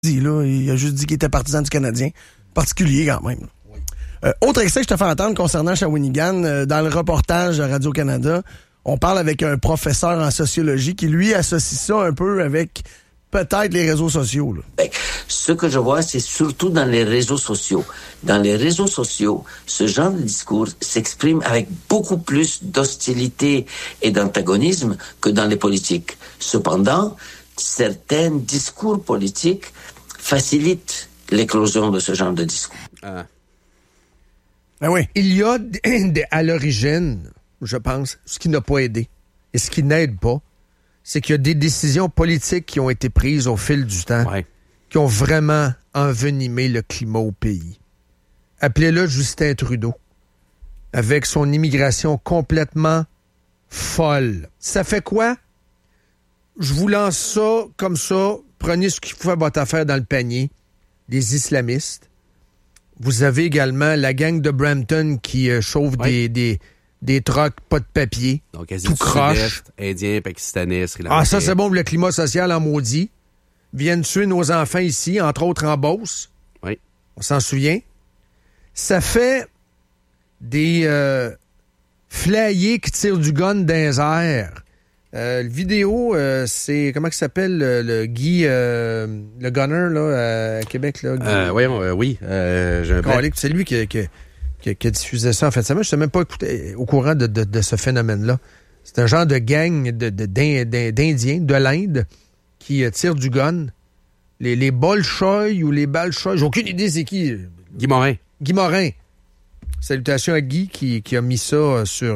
dit, là. Il a juste dit qu'il était partisan du Canadien. Particulier, quand même. Oui. Autre extrait que je te fais entendre concernant Shawinigan, dans le reportage à Radio-Canada, on parle avec un professeur en sociologie qui, lui, associe ça un peu avec peut-être les réseaux sociaux. Là. Ce que je vois, c'est surtout dans les réseaux sociaux. Dans les réseaux sociaux, ce genre de discours s'exprime avec beaucoup plus d'hostilité et d'antagonisme que dans les politiques. Cependant, certains discours politiques facilitent l'éclosion de ce genre de discours. Ben oui. Il y a à l'origine, je pense, ce qui n'a pas aidé et ce qui n'aide pas, c'est qu'il y a des décisions politiques qui ont été prises au fil du temps qui ont vraiment envenimé le climat au pays. Appelez-le Justin Trudeau, avec son immigration complètement folle. Ça fait quoi? Je vous lance ça comme ça. Prenez ce qu'il faut à votre affaire dans le panier. Des islamistes. Vous avez également la gang de Brampton qui chauffe des trucks pas de papier. Donc, Asie tout du croche. Sud-Est, Indien, Pakistanais, Sri Lankais. Ah, ça, c'est bon pour le climat social en maudit. Viennent tuer nos enfants ici, entre autres en Beauce. Oui. On s'en souvient. Ça fait des flayés qui tirent du gun dans les airs. Le vidéo, c'est... Comment il s'appelle? Le Guy... le gunner, là, à Québec, là. Guy, Oui. J'ai un blanc. c'est lui qui a diffusé ça en fait. Je ne sais même pas au courant de ce phénomène-là. C'est un genre de gang d'Indiens de l'Inde qui tirent du gun. Les Bolchoï ou les Balchoï, j'ai aucune idée c'est qui. Guy Morin. Guy Morin. Salutations à Guy qui a mis ça sur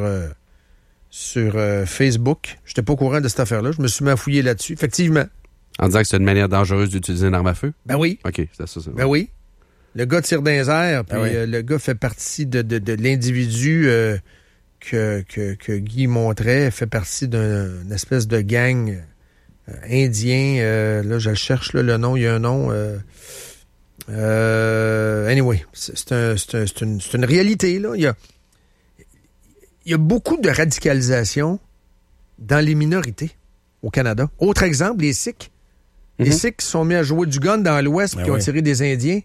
Facebook. Je n'étais pas au courant de cette affaire-là. Je me suis mis à fouiller là-dessus. Effectivement. En disant que c'est une manière dangereuse d'utiliser une arme à feu? Ben oui. OK, c'est ça. Ben oui. Le gars tire dans les airs, puis le gars fait partie de l'individu que Guy montrait, fait partie d'une espèce de gang indien. Là, je le cherche, là, le nom, il y a un nom. Anyway, c'est une réalité, là. Il y a beaucoup de radicalisation dans les minorités au Canada. Autre exemple, les Sikhs. Les Sikhs qui sont mis à jouer du gun dans l'Ouest et qui ont tiré des Indiens.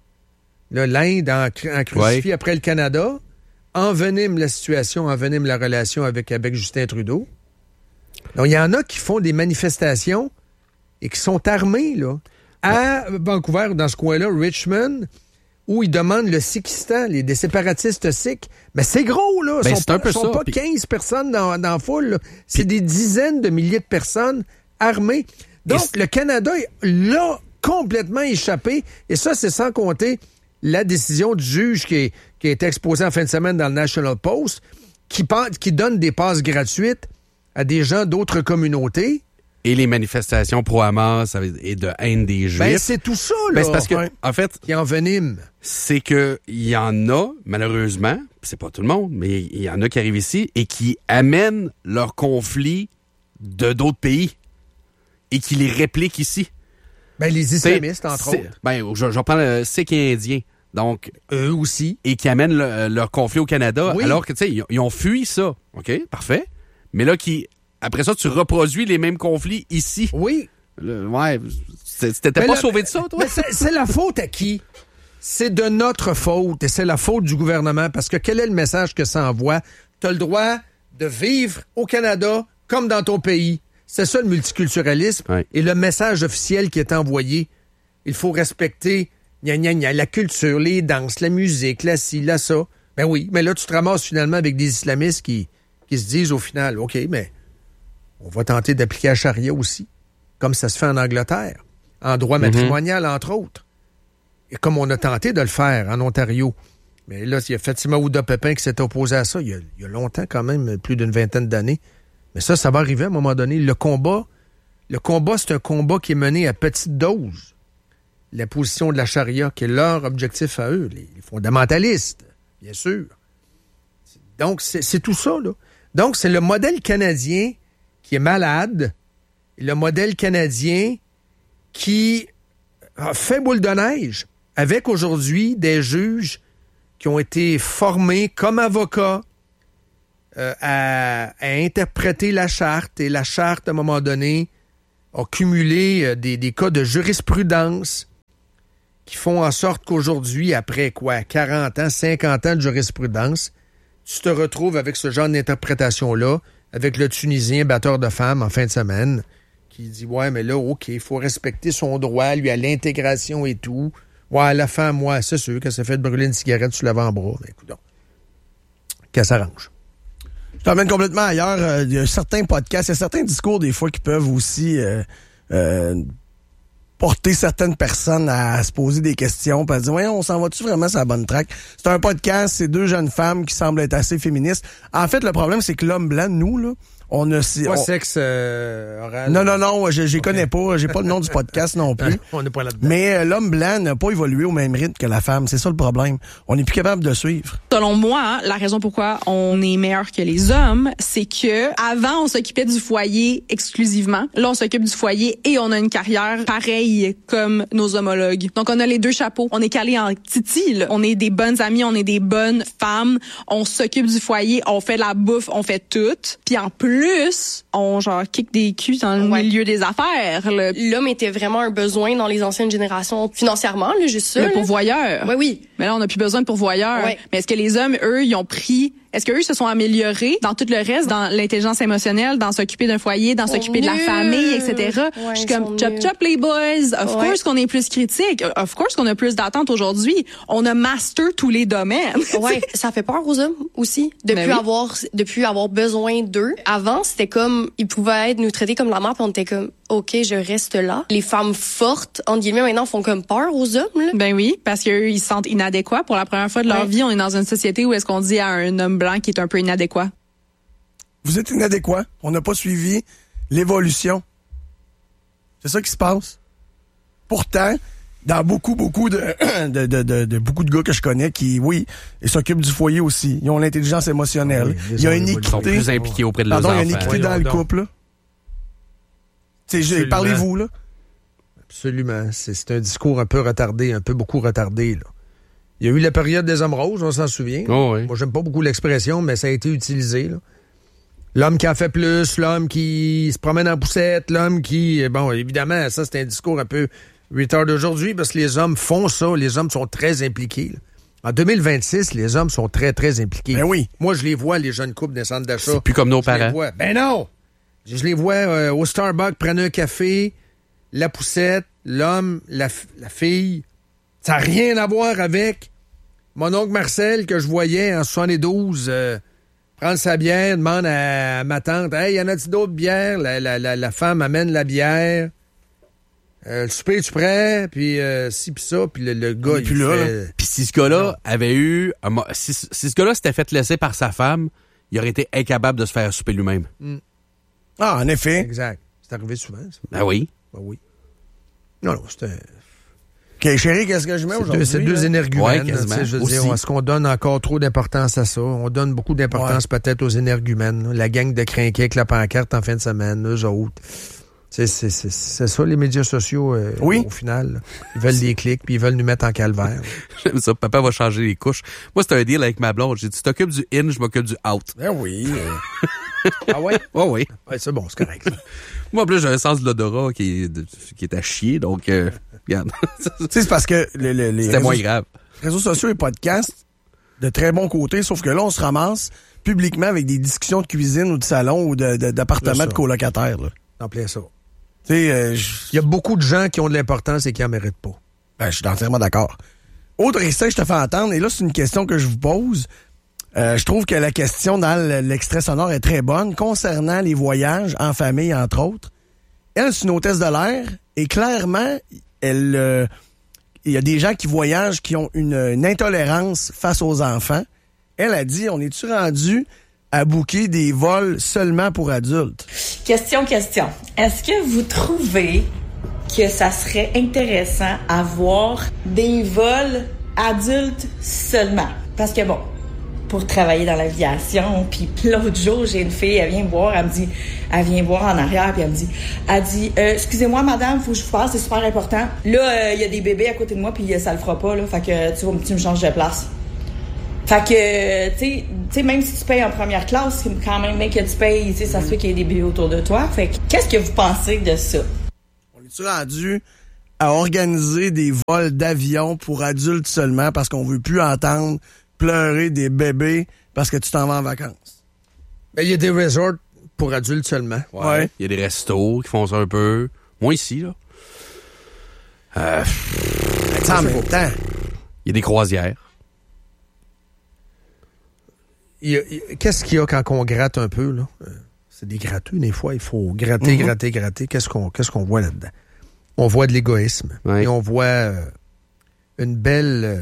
Là, l'Inde en crucifie après le Canada, envenime la situation, envenime la relation avec Justin Trudeau. Donc, il y en a qui font des manifestations et qui sont armés, là, à Vancouver, dans ce coin-là, Richmond, où ils demandent le Sikhistan, des séparatistes sikhs. Mais c'est gros, là. Ben, Ils sont pas 15 personnes dans la foule, là. C'est des dizaines de milliers de personnes armées. Donc, le Canada l'a complètement échappé. Et ça, c'est sans compter la décision du juge qui a été exposée en fin de semaine dans le National Post, qui donne des passes gratuites à des gens d'autres communautés. Et les manifestations pro-Hamas et de haine des Juifs. Ben, c'est tout ça, là. Ben, c'est parce que, en fait... Qui envenime. C'est que il y en a, malheureusement, c'est pas tout le monde, mais il y en a qui arrivent ici et qui amènent leurs conflits de d'autres pays et qui les répliquent ici. Ben, les islamistes, entre autres. Ben, je parle Sikhs et Indiens. Donc, eux aussi. Et qui amènent leur conflit au Canada. Oui. Alors que, tu sais, ils ont fui ça. OK, parfait. Mais là, après ça, tu reproduis les mêmes conflits ici. Oui. T'étais pas sauvé de ça, toi? Mais c'est la faute à qui? C'est de notre faute et c'est la faute du gouvernement parce que quel est le message que ça envoie? Tu as le droit de vivre au Canada comme dans ton pays. C'est ça le multiculturalisme et le message officiel qui est envoyé. Il faut respecter la culture, les danses, la musique, la ci, la ça. Ben oui, mais là, tu te ramasses finalement avec des islamistes qui se disent au final, OK, mais on va tenter d'appliquer la charia aussi, comme ça se fait en Angleterre, en droit matrimonial, entre autres. Et comme on a tenté de le faire en Ontario. Mais là, il y a Fatima Ouda-Pépin qui s'est opposé à ça il y a longtemps quand même, plus d'une vingtaine d'années. Mais ça va arriver à un moment donné. Le combat, c'est un combat qui est mené à petite dose. La position de la charia, qui est leur objectif à eux, les fondamentalistes, bien sûr. Donc, c'est tout ça, là. Donc, c'est le modèle canadien qui est malade, et le modèle canadien qui a fait boule de neige, avec aujourd'hui des juges qui ont été formés comme avocats à interpréter la charte, et la charte, à un moment donné, a cumulé des cas de jurisprudence qui font en sorte qu'aujourd'hui, après 40 ans, 50 ans de jurisprudence, tu te retrouves avec ce genre d'interprétation-là, avec le Tunisien batteur de femmes en fin de semaine, qui dit « Ouais, mais là, OK, il faut respecter son droit, lui, à l'intégration et tout. Ouais, la femme, moi, c'est sûr qu'elle s'est fait brûler une cigarette sur l'avant-bras. Mais écoute donc, qu'elle s'arrange. » Je t'emmène complètement ailleurs. Il y a certains podcasts, il y a certains discours, des fois, qui peuvent aussi porter certaines personnes à se poser des questions, puis à se dire, voyons, on s'en va-tu vraiment sur la bonne track? C'est un podcast, c'est deux jeunes femmes qui semblent être assez féministes. En fait, le problème, c'est que l'homme blanc, nous, là, on a... Pas sexe oral. Non, je connais pas. J'ai pas le nom du podcast non plus. On n'est pas là-dedans. Mais l'homme blanc n'a pas évolué au même rythme que la femme. C'est ça le problème. On n'est plus capable de suivre. Selon moi, la raison pourquoi on est meilleur que les hommes, c'est que avant on s'occupait du foyer exclusivement. Là, on s'occupe du foyer et on a une carrière pareille comme nos homologues. Donc, on a les deux chapeaux. On est calés en titi, là. On est des bonnes amies, on est des bonnes femmes. On s'occupe du foyer, on fait la bouffe, on fait tout. Puis en plus, on genre kick des culs dans le milieu des affaires. Là. L'homme était vraiment un besoin dans les anciennes générations financièrement, là, juste ça. Le pourvoyeur. Oui. Mais là, on n'a plus besoin de pourvoyeur. Ouais. Mais est-ce que les hommes, eux, ils ont pris... Est-ce qu'eux se sont améliorés dans tout le reste, dans l'intelligence émotionnelle, dans s'occuper d'un foyer, dans s'occuper de la famille, etc.? Je suis comme, chop les boys. Of course qu'on est plus critique. Of course qu'on a plus d'attentes aujourd'hui. On a master tous les domaines. Ouais, ça fait peur aux hommes aussi, de plus avoir besoin d'eux. Avant, c'était comme, ils pouvaient nous traiter comme la mère, puis on était comme, OK, je reste là. Les femmes fortes, entre guillemets, maintenant, font comme peur aux hommes, là. Ben oui, parce qu'eux, ils se sentent inadéquats. Pour la première fois de leur vie, on est dans une société où est-ce qu'on dit à un homme blanc qui est un peu inadéquat. Vous êtes inadéquat. On n'a pas suivi l'évolution. C'est ça qui se passe. Pourtant, dans beaucoup de beaucoup de gars que je connais qui, oui, ils s'occupent du foyer aussi. Ils ont l'intelligence émotionnelle. Il y a une équité. Ils sont plus impliqués auprès de leurs enfants. Il y a une équité dans le couple, là. Parlez-vous, là? Absolument. C'est un discours un peu retardé, beaucoup retardé, là. Il y a eu la période des hommes roses, on s'en souvient. Oh oui. Moi, j'aime pas beaucoup l'expression, mais ça a été utilisé, là. L'homme qui en fait plus, l'homme qui se promène en poussette, l'homme qui... Bon, évidemment, ça, c'est un discours un peu retard d'aujourd'hui, parce que les hommes font ça. Les hommes sont très impliqués, là. En 2026, les hommes sont très, très impliqués. Ben oui. Moi, je les vois, les jeunes couples des centres d'achat. C'est plus comme nos parents. Ben non! Je les vois au Starbucks prendre un café, la poussette, l'homme, la fille. Ça n'a rien à voir avec mon oncle Marcel que je voyais en 72 prendre sa bière, demande à ma tante, « Hey, y en a-t-il d'autres bières? » La femme amène la bière. Le souper, tu prêt? Puis ci, puis ça. Puis le gars, il fait... Puis si ce gars-là avait eu... Si ce gars-là s'était fait laisser par sa femme, il aurait été incapable de se faire souper lui-même. Ah, en effet. Exact. C'est arrivé souvent, ça. Ben oui. Ben oui. Non, c'était... OK, chérie, qu'est-ce que je mets aujourd'hui? C'est deux énergumènes. Ouais, quasiment. Je veux dire, est-ce qu'on donne encore trop d'importance à ça? On donne beaucoup d'importance peut-être aux énergumènes. La gang de crinqués avec la pancarte en fin de semaine, eux autres. C'est ça, les médias sociaux, au final. Là. Ils veulent des clics, puis ils veulent nous mettre en calvaire. J'aime ça. Papa va changer les couches. Moi, c'est un deal avec ma blonde. J'ai dit, tu t'occupes du in, je m'occupe du out. Ben oui. Ah ouais? Oh oui. Ouais, c'est bon, c'est correct. Moi, en plus, j'ai un sens de l'odorat qui est à chier, donc, regarde. C'est parce que c'était moins grave. Les réseaux sociaux et podcasts, de très bons côtés, sauf que là, on se ramasse publiquement avec des discussions de cuisine ou de salon ou d'appartement de colocataires. Là. En plein ça. Il y a beaucoup de gens qui ont de l'importance et qui en méritent pas. Ben, je suis entièrement d'accord. Autre extrait que je te fais entendre, et là, c'est une question que je vous pose. Je trouve que la question dans l'extrait sonore est très bonne concernant les voyages en famille, entre autres. Elle, c'est une hôtesse de l'air, et clairement, il y a des gens qui voyagent qui ont une intolérance face aux enfants. Elle a dit, on est-tu rendu à booker des vols seulement pour adultes? Question. Est-ce que vous trouvez que ça serait intéressant à voir des vols adultes seulement? Parce que bon, pour travailler dans l'aviation, puis l'autre jour, j'ai une fille, elle vient me voir en arrière, puis elle dit, excusez-moi madame, faut que je vous parle, c'est super important. Là, il y a des bébés à côté de moi, puis ça le fera pas, là, fait que tu me changes de place. Fait que, tu sais, même si tu payes en première classe, c'est quand même bien que tu payes, tu sais, ça se fait qu'il y ait des bébés autour de toi. Fait que, qu'est-ce que vous pensez de ça? On est-tu rendu à à organiser des vols d'avion pour adultes seulement parce qu'on veut plus entendre pleurer des bébés parce que tu t'en vas en vacances. Ben, il y a des resorts pour adultes seulement. Ouais. Il y a des restos qui font ça un peu. Moi, ici, là. En même temps. Il y a des croisières. Qu'est-ce qu'il y a quand on gratte un peu, là? C'est des gratteux, des fois. Il faut gratter, gratter. Qu'est-ce qu'on voit là-dedans? On voit de l'égoïsme. Ouais. Et on voit une belle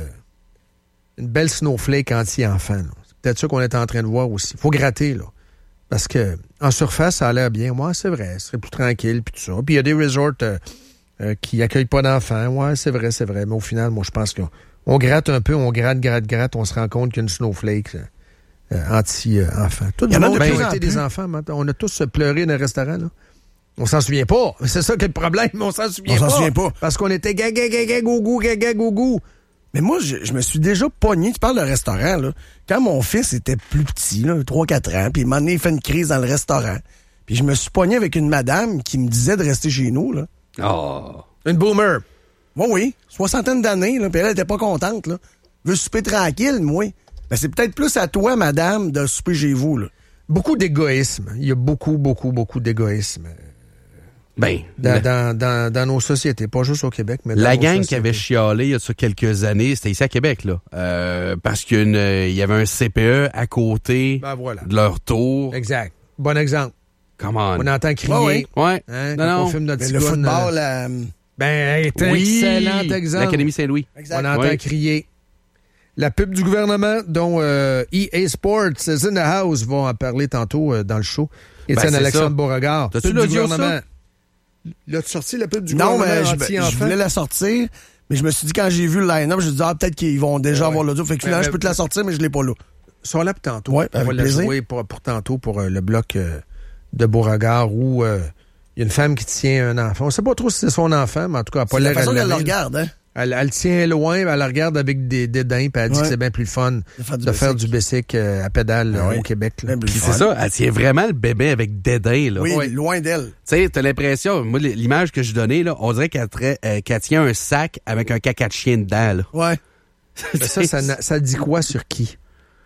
snowflake anti-enfant. Là. C'est peut-être ça qu'on est en train de voir aussi. Il faut gratter, là. Parce que en surface, ça a l'air bien. Ouais, c'est vrai. Ce serait plus tranquille, puis tout ça. Puis il y a des resorts qui accueillent pas d'enfants. Ouais, c'est vrai. Mais au final, moi, je pense qu'on gratte un peu, on gratte. On se rend compte qu'il y a une snowflake anti-enfant. Tout le monde a été des enfants. On a tous pleuré dans un restaurant, là. On s'en souvient pas. C'est ça qui est le problème. On s'en souvient pas. Parce qu'on était gaga, gougou. Mais moi, je me suis déjà pogné. Tu parles de restaurant, là. Quand mon fils était plus petit, là, 3-4 ans, puis il m'a donné, il fait une crise dans le restaurant. Puis je me suis pogné avec une madame qui me disait de rester chez nous, là. Oh. Une boomer. Oui. 60 d'années, là. Puis elle était pas contente, là. Veut souper tranquille, moi. Ben, c'est peut-être plus à toi, madame, de souper chez vous, là. Beaucoup d'égoïsme. Il y a beaucoup d'égoïsme. Ben, dans nos sociétés, pas juste au Québec, mais dans la nos gang sociétés. qui avait chialé il y a ça quelques années, c'était ici à Québec, là. Parce qu'il y avait un CPE à côté de leur tour. Exact. Bon exemple. Come on. On entend crier. Ouais. Hein, Non. on filme notre Le football, excellent exemple. L'Académie Saint-Louis. exact. On entend crier. La pub du gouvernement, dont EA Sports is in the house, vont en parler tantôt dans le show. Étienne c'est Alexandre ça. Beauregard. T'as-tu Pub du l'audio, gouvernement. L'as-tu sorti, la pub du Non, gouvernement mais anti-enfant? je voulais la sortir, mais je me suis dit, quand j'ai vu le line-up, je me suis dit, peut-être qu'ils vont déjà avoir l'audio. Fait que finalement, je peux te la sortir, mais je l'ai pas là. Sors là pour tantôt. Ouais, on va avec la plaisir. jouer pour tantôt, pour le bloc de Beauregard, où il y a une femme qui tient un enfant. On sait pas trop si c'est son enfant, mais en tout cas, elle a pas C'est la l'air façon à qu'elle le l'aimer. regarde, hein? Elle tient loin, elle la regarde avec des dédains, puis elle dit que c'est bien plus le fun de faire du basic à pédale au Québec. Là. Bien plus Puis fun. c'est ça, elle tient vraiment le bébé avec dédain, là. Oui, Ouais. loin d'elle. Tu sais, t'as l'impression, moi, l'image que je donnais, là, on dirait qu'elle tient un sac avec un caca de chien dedans, là. Ouais. Mais ça dit quoi sur qui?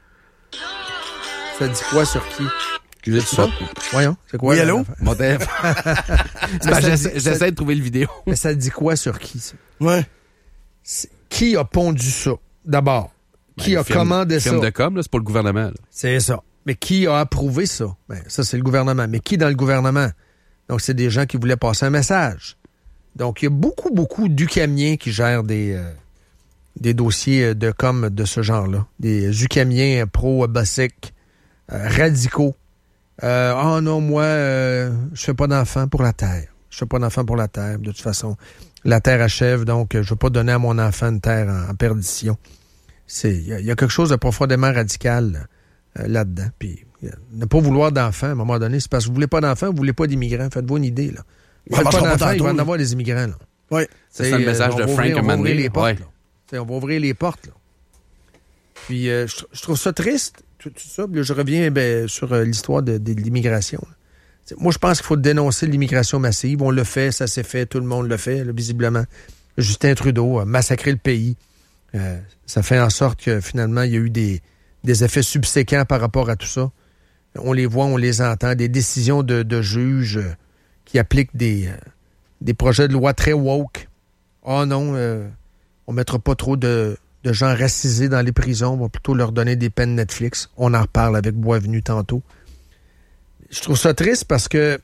Ça dit quoi sur qui? Excusez ça. Voyons, c'est quoi? Oui, là, allô? l'affaire? Mon Dave. J'essaie de trouver le vidéo. Mais ça dit quoi sur qui, ça? Ouais. Qui a pondu ça, d'abord? Qui a commandé ça? Firme de com, là, c'est pas le gouvernement, là. C'est ça. Mais qui a approuvé ça? Ben, ça, c'est le gouvernement. Mais qui dans le gouvernement? Donc, c'est des gens qui voulaient passer un message. Donc, il y a beaucoup d'UQAMiens qui gèrent des dossiers de com de ce genre-là. Des UQAMiens pro-basic, radicaux. Oh non, moi, je fais pas d'enfant pour la terre. Je fais pas d'enfant pour la terre. De toute façon, la terre achève, donc je veux pas donner à mon enfant une terre en perdition. Il y a quelque chose de profondément radical là-dedans. Puis, ne pas vouloir d'enfants, à un moment donné, c'est parce que vous voulez pas d'enfants, vous voulez pas d'immigrants. Faites-vous une idée, là. Vous faites pas d'enfants, il va en avoir des immigrants, là. Oui. C'est ça le message de Frank on va ouvrir les portes, Ouais. là. T'sais, on va ouvrir les portes, là. Puis, je trouve ça triste, tout ça. Puis là, je reviens sur l'histoire de l'immigration. T'sais, moi, je pense qu'il faut dénoncer l'immigration massive. On le fait, ça s'est fait, tout le monde le fait, là, visiblement. Justin Trudeau a massacré le pays. Ça fait en sorte que, finalement, il y a eu des effets subséquents par rapport à tout ça. On les voit, on les entend. Des décisions de juges qui appliquent des projets de loi très woke. Oh non, on mettra pas trop de gens racisés dans les prisons. On va plutôt leur donner des peines Netflix. On en reparle avec Boisvenu tantôt. Je trouve ça triste parce que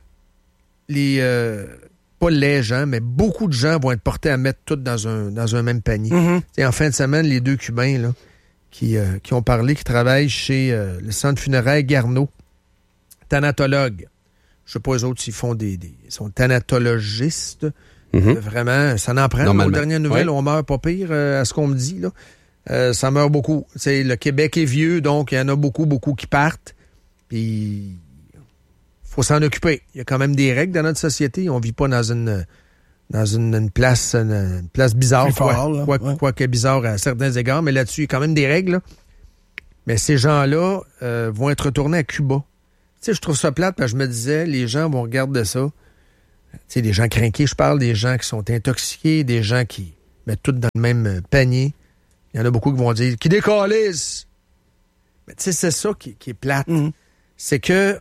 pas les gens, mais beaucoup de gens vont être portés à mettre tout dans un même panier. En fin de semaine, les deux Cubains là, qui ont parlé, qui travaillent chez le centre funéraire Garneau, thanatologues. Je sais pas eux autres s'ils font ils sont thanatologistes. Vraiment, ça n'en prend. Aux dernières nouvelles, on meurt pas pire, à ce qu'on me dit. Là. Ça meurt beaucoup. Le Québec est vieux, donc il y en a beaucoup qui partent. Puis, faut s'en occuper. Il y a quand même des règles dans notre société. On vit pas dans une place bizarre. Quoi que bizarre à certains égards, mais là-dessus, il y a quand même des règles. Là. Mais ces gens-là vont être retournés à Cuba. Tu sais, je trouve ça plate parce que je me disais, les gens vont regarder ça. Tu sais, des gens crinqués, je parle, des gens qui sont intoxiqués, des gens qui mettent tout dans le même panier. Il y en a beaucoup qui vont dire « qui décalisse ». Mais tu sais, c'est ça qui est plate. C'est que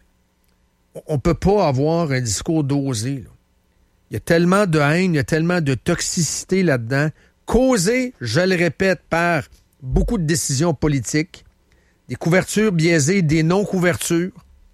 on peut pas avoir un discours dosé, là. Il y a tellement de haine, il y a tellement de toxicité là-dedans, causée, je le répète, par beaucoup de décisions politiques, des couvertures biaisées, des non-couvertures,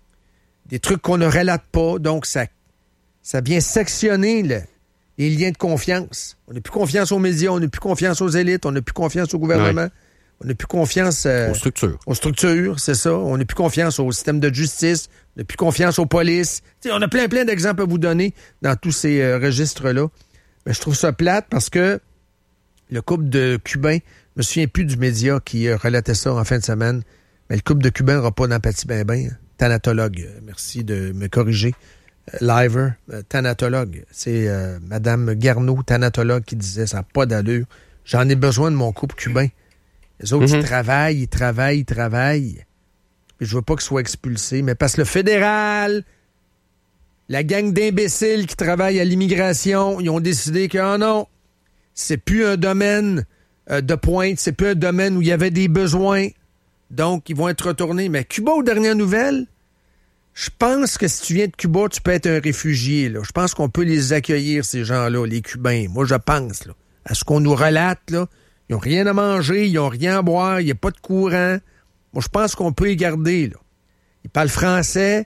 des trucs qu'on ne relate pas. Donc, ça vient sectionner les liens de confiance. On n'a plus confiance aux médias, on n'a plus confiance aux élites, on n'a plus confiance au gouvernement, on n'a plus confiance aux structures, c'est ça. On n'a plus confiance au système de justice, on n'a plus confiance aux polices. T'sais, on a plein d'exemples à vous donner dans tous ces registres-là. Mais je trouve ça plate parce que le couple de Cubains, je me souviens plus du média qui relatait ça en fin de semaine, mais le couple de Cubains n'aura pas d'empathie ben. Thanatologue, merci de me corriger. Liver, thanatologue. C'est Madame Garneau, thanatologue, qui disait ça n'a pas d'allure. J'en ai besoin de mon couple cubain. Les autres, ils travaillent. Puis je veux pas qu'ils soient expulsés, mais parce que le fédéral, la gang d'imbéciles qui travaillent à l'immigration, ils ont décidé que, oh non, c'est plus un domaine de pointe, c'est plus un domaine où il y avait des besoins. Donc, ils vont être retournés. Mais Cuba, aux dernières nouvelles, je pense que si tu viens de Cuba, tu peux être un réfugié, là. Je pense qu'on peut les accueillir, ces gens-là, les Cubains. Moi, je pense, là, à ce qu'on nous relate, là. Ils n'ont rien à manger, ils n'ont rien à boire, il n'y a pas de courant. Moi, je pense qu'on peut les garder, là. Ils parlent français,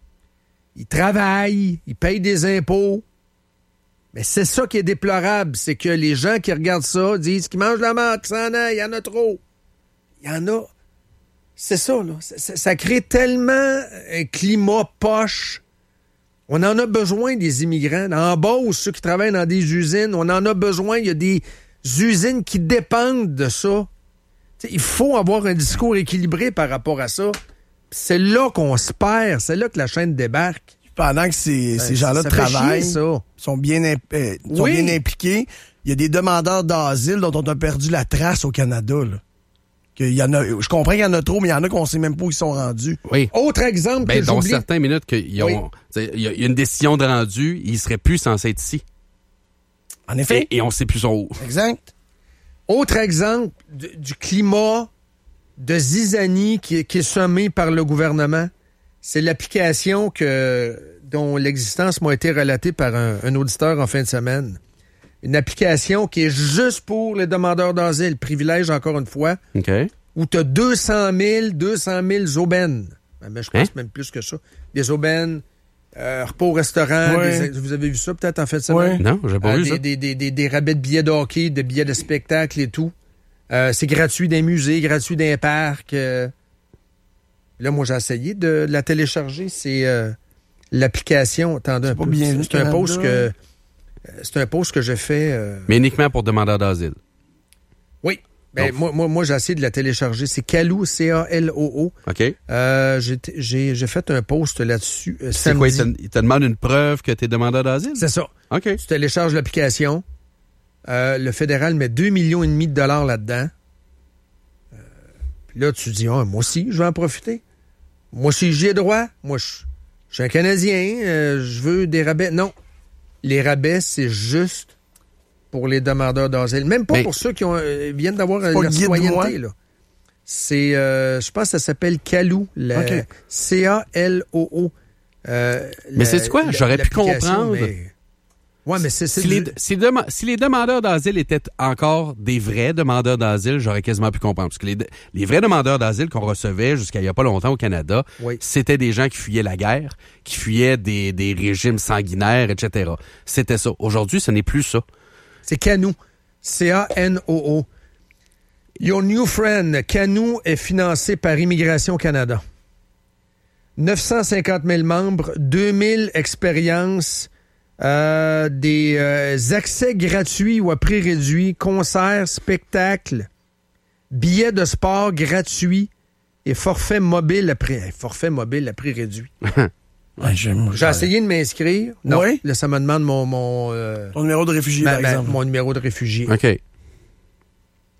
ils travaillent, ils payent des impôts. Mais c'est ça qui est déplorable, c'est que les gens qui regardent ça disent qu'ils mangent la merde, qu'ils s'en aillent, il y en a trop. Il y en a. C'est ça, là. Ça crée tellement un climat poche. On en a besoin des immigrants. En Beauce, ceux qui travaillent dans des usines, on en a besoin. Il y a des usines qui dépendent de ça. T'sais, il faut avoir un discours équilibré par rapport à ça. C'est là qu'on se perd. C'est là que la chaîne débarque. Pendant que ces gens-là travaillent, sont bien impliqués, il y a des demandeurs d'asile dont on a perdu la trace au Canada, là. Il y en a, je comprends qu'il y en a trop, mais il y en a qu'on sait même pas où ils sont rendus. Oui. Autre exemple que dans j'oublie. certaines minutes qu'il y a une décision de rendu, ils seraient plus censés être ici. En effet. Et on sait plus où. Exact. Autre exemple du climat de zizanie qui est semé par le gouvernement, c'est l'application dont l'existence m'a été relatée par un auditeur en fin de semaine. Une application qui est juste pour les demandeurs d'asile, privilège encore une fois, où tu as 200 000 aubaines. Mais je pense même plus que ça. Des aubaines, repas au restaurant, vous avez vu ça peut-être en fin de semaine? Non, j'ai pas vu ça. Des rabais de billets de hockey, de billets de spectacle et tout. C'est gratuit dans les musées, gratuit dans les parcs. Là, moi, j'ai essayé de la télécharger. C'est l'application. Attendez un peu. C'est un post que j'ai fait. Mais uniquement pour demandeurs d'asile. Oui. Ben, moi, j'ai essayé de la télécharger. C'est Caloo, C-A-L-O-O. OK. J'ai fait un post là-dessus C'est samedi. quoi? Il te demande une preuve que tu es demandeur d'asile? C'est ça. OK. Tu télécharges l'application. Le fédéral met 2,5 millions de dollars là-dedans. Puis là, tu dis, moi aussi, je vais en profiter. Moi aussi, j'y ai droit. Moi, je suis un Canadien. Je veux des rabais. Non. Les rabais, c'est juste pour les demandeurs d'asile. Même pas pour ceux qui viennent d'avoir la citoyenneté. Là. C'est, je pense que ça s'appelle Caloo. C-A-L-O-O. Mais c'est quoi? J'aurais pu comprendre. Ouais, mais si les demandeurs d'asile étaient encore des vrais demandeurs d'asile, j'aurais quasiment pu comprendre. Parce que les vrais demandeurs d'asile qu'on recevait jusqu'à il n'y a pas longtemps au Canada, c'était des gens qui fuyaient la guerre, qui fuyaient des régimes sanguinaires, etc. C'était ça. Aujourd'hui, ce n'est plus ça. C'est Canoo. C-A-N-O-O. Your New Friend. Canoo est financé par Immigration Canada. 950 000 membres, 2000 expériences, des accès gratuits ou à prix réduit, concerts, spectacles, billets de sport gratuits et forfait mobile à prix réduit. J'ai essayé de m'inscrire. Non, là, ça me demande ton numéro de réfugié, par exemple. Mon numéro de réfugié. OK.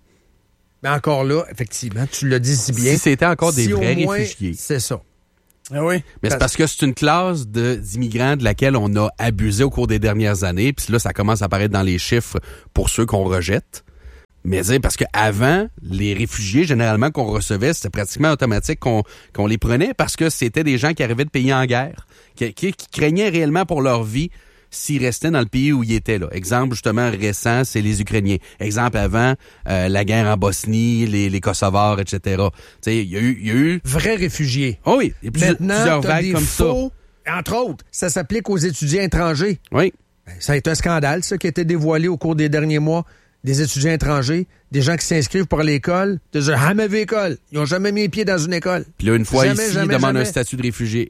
Mais encore là, effectivement, tu l'as dit si bien. Si c'était encore des vrais réfugiés. C'est ça. Ah oui. Mais c'est parce que c'est une classe d'immigrants de laquelle on a abusé au cours des dernières années. Puis là, ça commence à apparaître dans les chiffres pour ceux qu'on rejette. Mais parce que avant, les réfugiés, généralement, qu'on recevait, c'était pratiquement automatique qu'on les prenait parce que c'était des gens qui arrivaient de pays en guerre, qui craignaient réellement pour leur vie s'ils restaient dans le pays où ils étaient. Là. Exemple, justement, récent, c'est les Ukrainiens. Exemple, avant, la guerre en Bosnie, les Kosovars, etc. Il y a eu... Vrais réfugiés. Oh oui, il y a plusieurs vagues des comme faux, entre autres, ça s'applique aux étudiants étrangers. Oui. Ça a été un scandale, ça, qui a été dévoilé au cours des derniers mois. Des étudiants étrangers, des gens qui s'inscrivent pour l'école, de dire jamais vu école. Ils n'ont jamais mis les pieds dans une école. Puis là, une fois ici, ils demandent un statut de réfugié.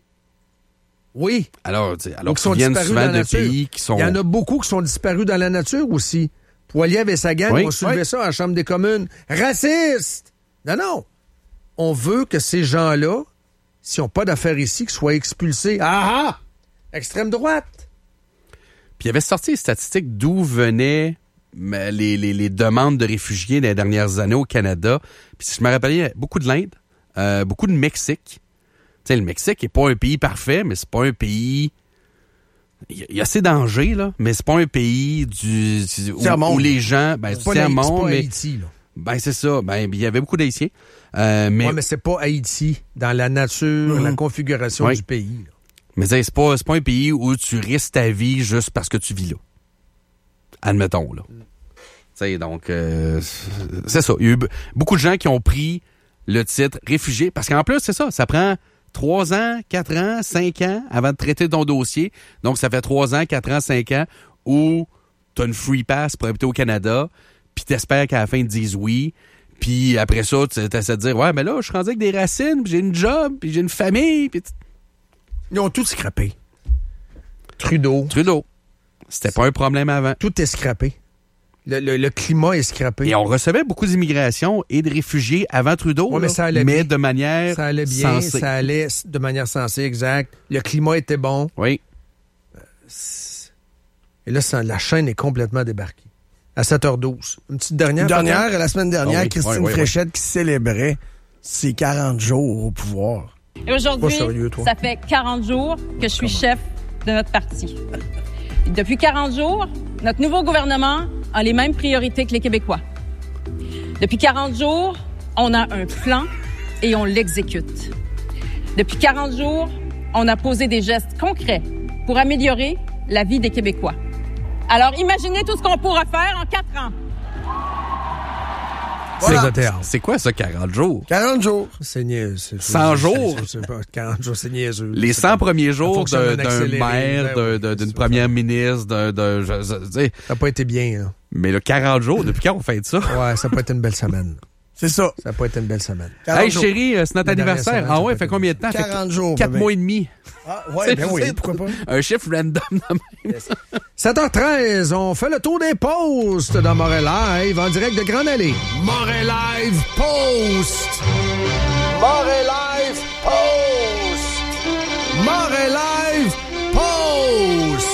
Oui. Alors qu'ils viennent souvent de pays qui sont... Il y en a beaucoup qui sont disparus dans la nature aussi. Poilievre et sa gang ont soulevé ça à la Chambre des communes. Raciste! Non. On veut que ces gens-là, s'ils n'ont pas d'affaires ici, qu'ils soient expulsés. Ah! Extrême droite! Puis il y avait sorti les statistiques d'où venaient les demandes de réfugiés dans les dernières années au Canada. Puis si je me rappelle, il y a beaucoup de l'Inde, beaucoup de Mexique. Tu sais, le Mexique n'est pas un pays parfait, mais c'est pas un pays... Il y a assez dangers, là, mais c'est pas un pays où les gens... c'est pas Haïti, là. C'est ça. Il y avait beaucoup d'Haïtiens. Mais c'est pas Haïti dans la nature, la configuration du pays. Là. Mais c'est pas un pays où tu risques ta vie juste parce que tu vis là. Admettons, là. T'sais, donc, c'est ça. Il y a eu beaucoup de gens qui ont pris le titre réfugié. Parce qu'en plus, c'est ça. Ça prend 3 ans, 4 ans, 5 ans avant de traiter ton dossier. Donc, ça fait 3 ans, 4 ans, 5 ans où tu as une free pass pour habiter au Canada. Puis t'espères qu'à la fin, ils te disent oui. Puis après ça, tu essaies de dire, ouais, mais là, je suis rendu avec des racines, puis j'ai une job, puis j'ai une famille. Puis ils ont tout scrappé. Trudeau. C'était pas un problème avant. Tout est scrappé. Le climat est scrappé. Et on recevait beaucoup d'immigration et de réfugiés avant Trudeau, mais ça allait mais bien. De manière ça allait bien, sensée. Ça allait de manière sensée, exact. Le climat était bon. Oui. Et là, la chaîne est complètement débarquée. À 7h12. Une petite dernière. La semaine dernière, Christine Fréchette qui célébrait ses 40 jours au pouvoir. Et aujourd'hui, ça fait 40 jours que je suis chef de notre parti. Depuis 40 jours, notre nouveau gouvernement a les mêmes priorités que les Québécois. Depuis 40 jours, on a un plan et on l'exécute. Depuis 40 jours, on a posé des gestes concrets pour améliorer la vie des Québécois. Alors, imaginez tout ce qu'on pourra faire en 4 ans. Voilà. C'est quoi ça, 40 jours? 40 jours. C'est niaiseux. 100 jours? 40 jours, c'est niaiseux. Les 100 premiers jours d'un maire, d'une première ministre, ça n'a pas été bien, là. Mais le 40 jours, depuis quand on fait ça? Ouais, ça n'a pas été une belle semaine. C'est ça. Ça n'a pas été une belle semaine. Hey, chérie, c'est notre anniversaire. Semaine, ah ouais, fait combien de temps? 40 jours. 4 mois et demi. Ah, ouais, oui, pourquoi pas? Un chiffre random de même. 7h13, on fait le tour des posts dans Montréal Live en direct de Grande Allée. Montréal Live Post! Montréal Live Post! Montréal Live Post!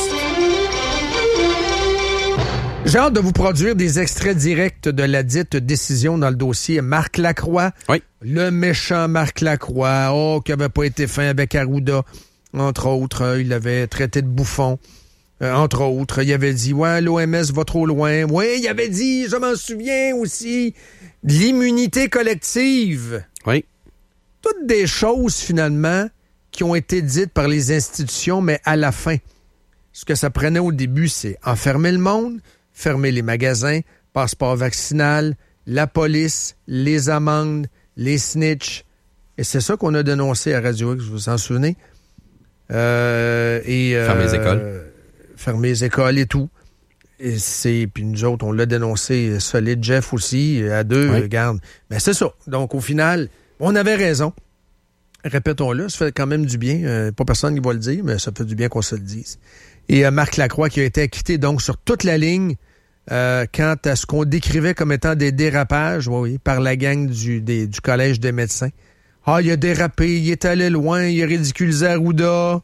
J'ai hâte de vous produire des extraits directs de la dite décision dans le dossier Marc Lacroix. Oui. Le méchant Marc Lacroix, qui n'avait pas été fin avec Arruda, entre autres. Il l'avait traité de bouffon, entre autres. Il avait dit, ouais, l'OMS va trop loin. Oui, il avait dit, je m'en souviens aussi, l'immunité collective. Oui. Toutes des choses, finalement, qui ont été dites par les institutions, mais à la fin. Ce que ça prenait au début, c'est enfermer le monde, fermer les magasins, passeport vaccinal, la police, les amendes, les snitchs. Et c'est ça qu'on a dénoncé à Radio X, vous vous en souvenez? Fermer les écoles. Fermer les écoles et tout. Puis nous autres, on l'a dénoncé solide. Jeff aussi, à deux, regarde. Mais c'est ça. Donc, au final, on avait raison. Répétons-le, ça fait quand même du bien. Pas personne qui va le dire, mais ça fait du bien qu'on se le dise. Et Marc Lacroix qui a été acquitté donc sur toute la ligne quant à ce qu'on décrivait comme étant des dérapages, par la gang du Collège des médecins. Ah, il a dérapé, il est allé loin, il a ridiculisé Arruda.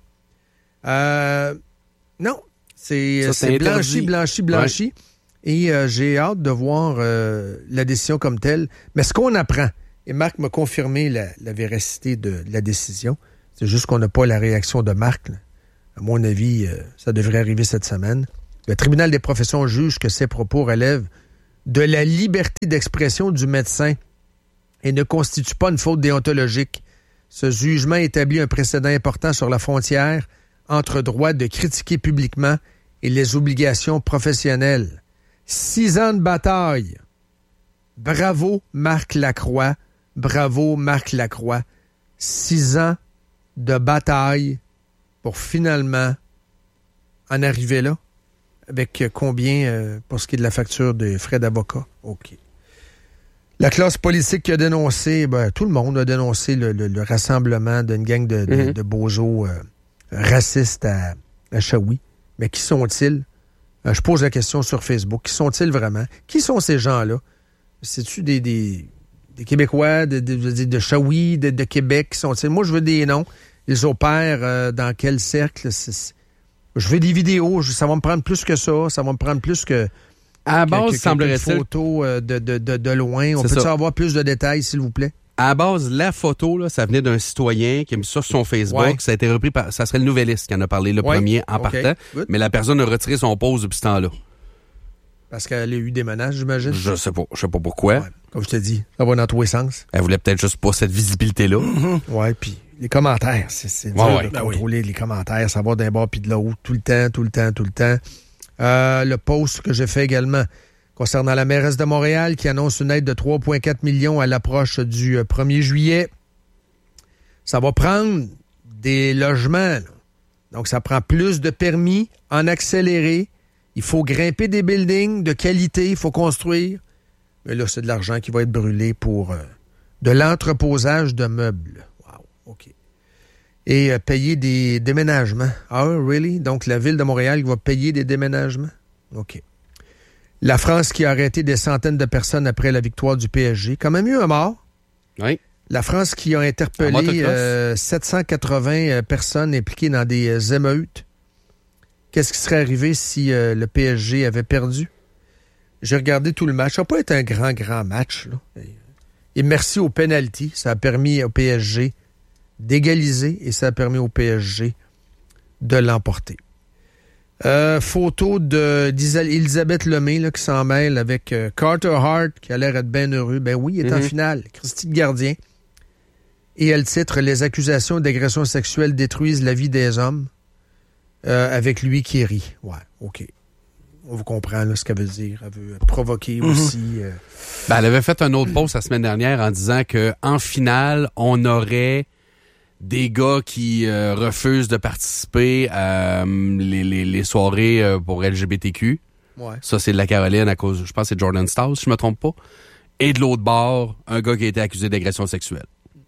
Non, c'est blanchi. Ouais. Et j'ai hâte de voir la décision comme telle. Mais ce qu'on apprend, et Marc m'a confirmé la véracité de la décision, C'est juste qu'on n'a pas la réaction de Marc. Là. À mon avis, ça devrait arriver cette semaine. Le tribunal des professions juge que ces propos relèvent de la liberté d'expression du médecin et ne constituent pas une faute déontologique. Ce jugement établit un précédent important sur la frontière entre droit de critiquer publiquement et les obligations professionnelles. 6 ans de bataille. Bravo, Marc Lacroix. Bravo, Marc Lacroix. 6 ans de bataille pour finalement en arriver là. Avec combien pour ce qui est de la facture des frais d'avocat? OK. La classe politique qui a dénoncé, tout le monde a dénoncé le rassemblement d'une gang de bozos racistes à Shawi. Mais qui sont-ils? Je pose la question sur Facebook. Qui sont-ils vraiment? Qui sont ces gens-là? C'est-tu des Québécois de Shawi, de Québec? Qui sont-ils? Moi, je veux des noms. Ils opèrent dans quel cercle? Je veux des vidéos. Ça va me prendre plus que ça. Ça va me prendre plus que... À la base, semblerait-il... Une photo de loin. On peut-tu avoir plus de détails, s'il vous plaît? À la base, la photo, là, ça venait d'un citoyen qui a mis ça sur son Facebook. Ouais. Ça a été repris par... Ça serait le Nouvelliste qui en a parlé le premier en partant. Good. Mais la personne a retiré son pause depuis ce temps-là. Parce qu'elle a eu des menaces, j'imagine? Je sais pas pourquoi. Ouais. Comme je te dis, ça va dans tous les sens. Elle voulait peut-être juste pas cette visibilité-là. Ouais, puis les commentaires, c'est dur de contrôler les commentaires. Ça va d'un bord puis de l'autre, tout le temps. Le post que j'ai fait également concernant la mairesse de Montréal qui annonce une aide de 3,4 millions à l'approche du 1er juillet. Ça va prendre des logements. Là. Donc, ça prend plus de permis en accéléré. Il faut grimper des buildings de qualité. Il faut construire. Mais là, c'est de l'argent qui va être brûlé pour de l'entreposage de meubles. Wow, OK. Et payer des déménagements. Ah, really? Donc, la Ville de Montréal va payer des déménagements? OK. La France qui a arrêté des centaines de personnes après la victoire du PSG. Quand même eu un mort. Oui. La France qui a interpellé 780 personnes impliquées dans des émeutes. Qu'est-ce qui serait arrivé si le PSG avait perdu? J'ai regardé tout le match. Ça n'a pas été un grand match. Là. Et merci au penalty. Ça a permis au PSG d'égaliser et ça a permis au PSG de l'emporter. Photo d'Elisabeth Lemay là, qui s'en mêle avec Carter Hart qui a l'air d'être bien heureux. Ben oui, il est en finale. Christy de Gardien. Et elle titre « Les accusations d'agression sexuelle détruisent la vie des hommes » avec lui qui rit. Ouais, OK. On vous comprend là, ce qu'elle veut dire. Elle veut provoquer aussi. Elle avait fait un autre post la semaine dernière en disant qu'en finale, on aurait des gars qui refusent de participer à les soirées pour LGBTQ. Ouais. Ça, c'est de la Caroline à cause, je pense que c'est Jordan Stause, si je me trompe pas. Et de l'autre bord, un gars qui a été accusé d'agression sexuelle.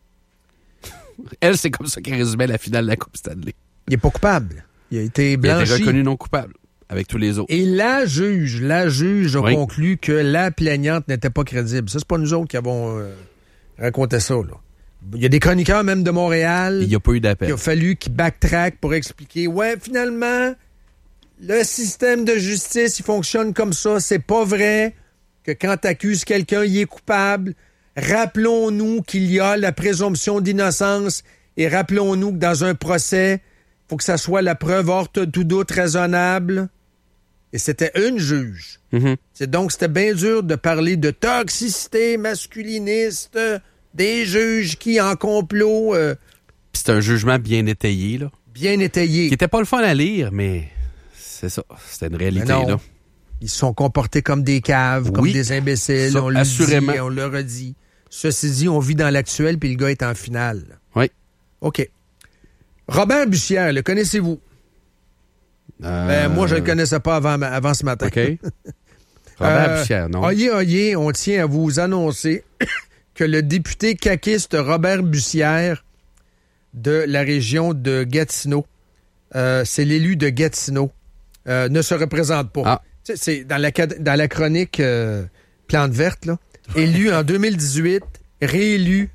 Elle, c'est comme ça qu'elle résumait la finale de la Coupe Stanley. Il n'est pas coupable. Il a été blanchi. Il a été reconnu non coupable, avec tous les autres. Et la juge a conclu que la plaignante n'était pas crédible. Ça, c'est pas nous autres qui avons raconté ça, là. Il y a des chroniqueurs même de Montréal. Il n'y a pas eu d'appel. Il a fallu qu'ils backtrack pour expliquer. Ouais, finalement, le système de justice, il fonctionne comme ça. C'est pas vrai que quand t'accuses quelqu'un, il est coupable. Rappelons-nous qu'il y a la présomption d'innocence et rappelons-nous que dans un procès, il faut que ça soit la preuve hors tout doute raisonnable. Et c'était une juge. C'était bien dur de parler de toxicité masculiniste, des juges qui en complot. C'est un jugement bien étayé, là. Bien étayé. Qui était pas le fun à lire, mais c'est ça. C'était une réalité, là. Ils se sont comportés comme des caves, comme des imbéciles. Ça, on le assurément. dit, on le redit. Ceci dit, on vit dans l'actuel, puis le gars est en finale. Oui. OK. Robert Bussière, le connaissez-vous? Moi, je le connaissais pas avant ce matin. OK. Robert Bussière, non? Oyez, on tient à vous annoncer que le député caquiste Robert Bussière de la région de Gatineau, c'est l'élu de Gatineau, ne se représente pas. Ah. C'est dans la chronique Plante verte, là. Élu en 2018, réélu.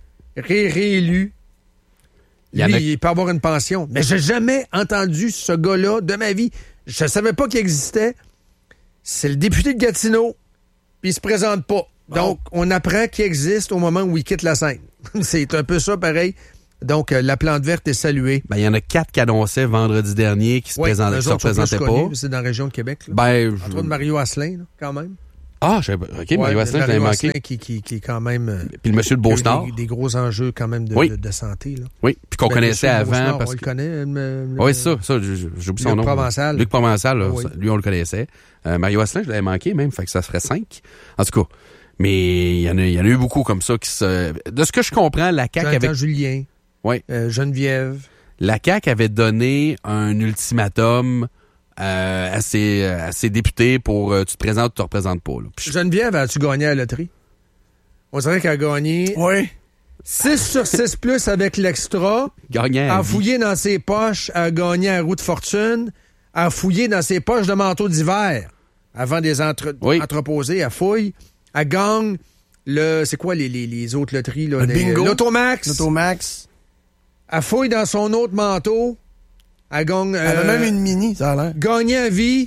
Il peut avoir une pension. Mais j'ai jamais entendu ce gars-là de ma vie. Je savais pas qu'il existait. C'est le député de Gatineau, puis il se présente pas. Donc, on apprend qu'il existe au moment où il quitte la scène. C'est un peu ça, pareil. Donc, la plante verte est saluée. Ben, il y en a 4 qui annonçaient vendredi dernier qui se présentaient pas. C'est dans la région de Québec. Là. Ben, entre autres, Mario Asselin, là, quand même. Ah, OK, Mario Asselin, je l'avais manqué. Qui est quand même... Puis le monsieur de Beauce-Nord. Des gros enjeux quand même de santé. Là. Oui, puis qu'on connaissait avant. Parce on le connaît. Oui, ça, j'oublie son nom. Luc Provençal, là, lui, on le connaissait. Mario Asselin, je l'avais manqué même, fait que ça serait 5. En tout cas, mais il y en a eu beaucoup comme ça qui se... De ce que je comprends, la CAQ avait... Julien. Oui. Geneviève. La CAQ avait donné un ultimatum à ses députés pour tu te présentes ou tu te représentes pas. Là. Geneviève, as-tu gagné à la loterie? On dirait qu'elle a gagné 6 sur 6 plus avec l'extra. Gagnait a fouillé dans ses poches, a gagné un roue de fortune, a fouillé dans ses poches de manteau d'hiver avant des entreposés, elle fouille, elle gagne c'est quoi les autres loteries? Là, bingo. L'Automax. Elle fouille dans son autre manteau. Elle gagne... Elle avait même une mini, ça a l'air. Gagné à vie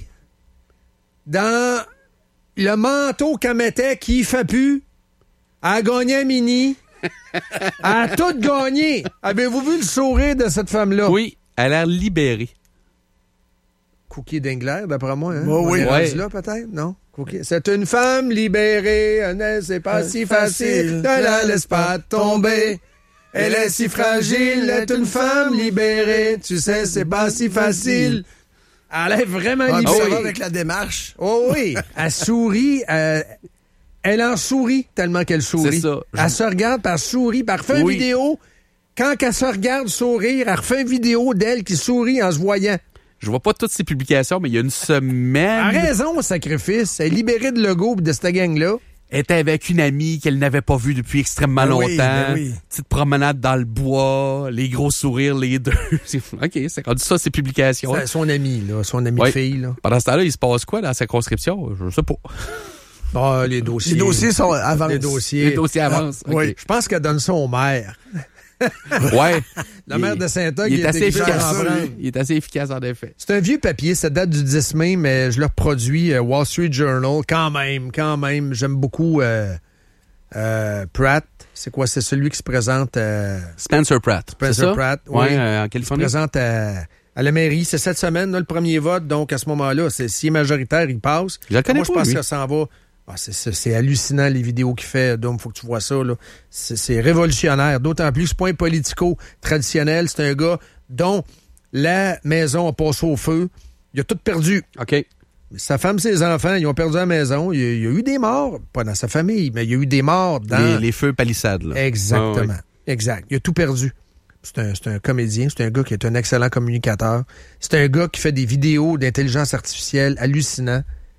dans le manteau qu'elle mettait qui ne fait plus. Elle a gagné un mini. Elle a tout gagné. Avez-vous vu le sourire de cette femme-là? Oui, elle a l'air libérée. Cookie Dingler, d'après moi. Hein? Oh, oui. On est rendu là, peut-être? Non? Cookie. C'est une femme libérée. C'est pas si facile. Ne la laisse pas tomber. Elle est si fragile, elle est une femme libérée. Tu sais, c'est pas si facile. Elle est vraiment libérée. Ça va avec la démarche. Oh oui. Elle sourit. Elle en sourit tellement qu'elle sourit. C'est ça. Elle se regarde, puis elle sourit, puis elle refait une vidéo. Quand elle se regarde sourire, elle refait une vidéo d'elle qui sourit en se voyant. Je vois pas toutes ses publications, mais il y a une semaine... Elle a raison, sacrifice. Elle est libérée de Legault et de cette gang-là. Elle était avec une amie qu'elle n'avait pas vue depuis extrêmement longtemps. Petite promenade dans le bois, les gros sourires, les deux. OK, c'est rendu ça, ses publications. C'est son amie, là, son amie fille. Là. Pendant ce temps-là, il se passe quoi dans la circonscription? Je sais pas. Bon, les dossiers. Les dossiers avancent. Les dossiers avancent. Okay. Oui. Je pense qu'elle donne ça au maire. Ouais. La maire de Saint-Eustache, il est assez efficace. Il est assez efficace, en effet. C'est un vieux papier, ça date du 10 mai, mais je le reproduis, Wall Street Journal, quand même. J'aime beaucoup Pratt. C'est quoi? C'est celui qui se présente... Spencer Pratt. Spencer Pratt, oui. En Californie. Il se présente à la mairie. C'est cette semaine, là, le premier vote. Donc, à ce moment-là, s'il est majoritaire, il passe. Je le connais Moi, je pense que ça s'en va... Ah, c'est hallucinant, les vidéos qu'il fait. Donc, il faut que tu vois ça. Là. C'est révolutionnaire. D'autant plus que c'est pas un politico traditionnel. C'est un gars dont la maison a passé au feu. Il a tout perdu. OK. Sa femme, ses enfants, ils ont perdu la maison. Il y a eu des morts. Pas dans sa famille, mais il y a eu des morts dans... Les feux palissades, là. Exactement. Exact. Il a tout perdu. C'est un comédien. C'est un gars qui est un excellent communicateur. C'est un gars qui fait des vidéos d'intelligence artificielle hallucinants.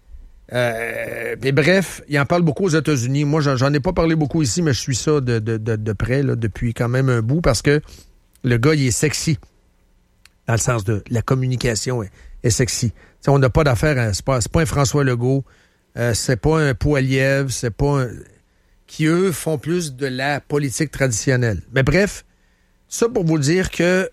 Mais bref, il en parle beaucoup aux États-Unis. Moi, j'en ai pas parlé beaucoup ici, mais je suis ça de près là, depuis quand même un bout parce que le gars, il est sexy. Dans le sens de la communication est sexy. T'sais, on n'a pas d'affaire, c'est pas un François Legault, c'est pas un Poilievre, c'est pas un... qui, eux, font plus de la politique traditionnelle. Mais bref, ça pour vous dire que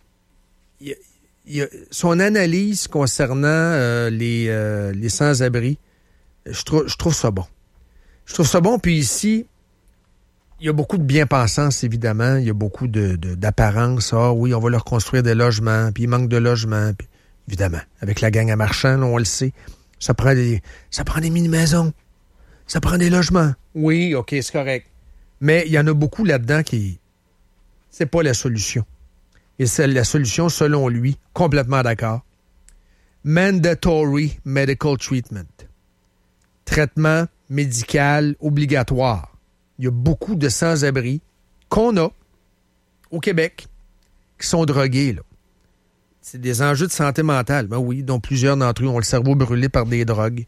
son analyse concernant les sans-abri, je trouve ça bon. Je trouve ça bon, puis ici, il y a beaucoup de bien-pensance, évidemment. Il y a beaucoup d'apparence. Ah oui, on va leur construire des logements, puis il manque de logements. Puis, évidemment, avec la gang à Marchand, là, on le sait, ça prend des mini-maisons. Ça prend des logements. Oui, OK, c'est correct. Mais il y en a beaucoup là-dedans qui... C'est pas la solution. Et c'est la solution, selon lui, complètement d'accord. Mandatory medical treatment. Traitement médical obligatoire. Il y a beaucoup de sans-abri qu'on a au Québec qui sont drogués, là. C'est des enjeux de santé mentale. Ben oui, dont plusieurs d'entre eux ont le cerveau brûlé par des drogues.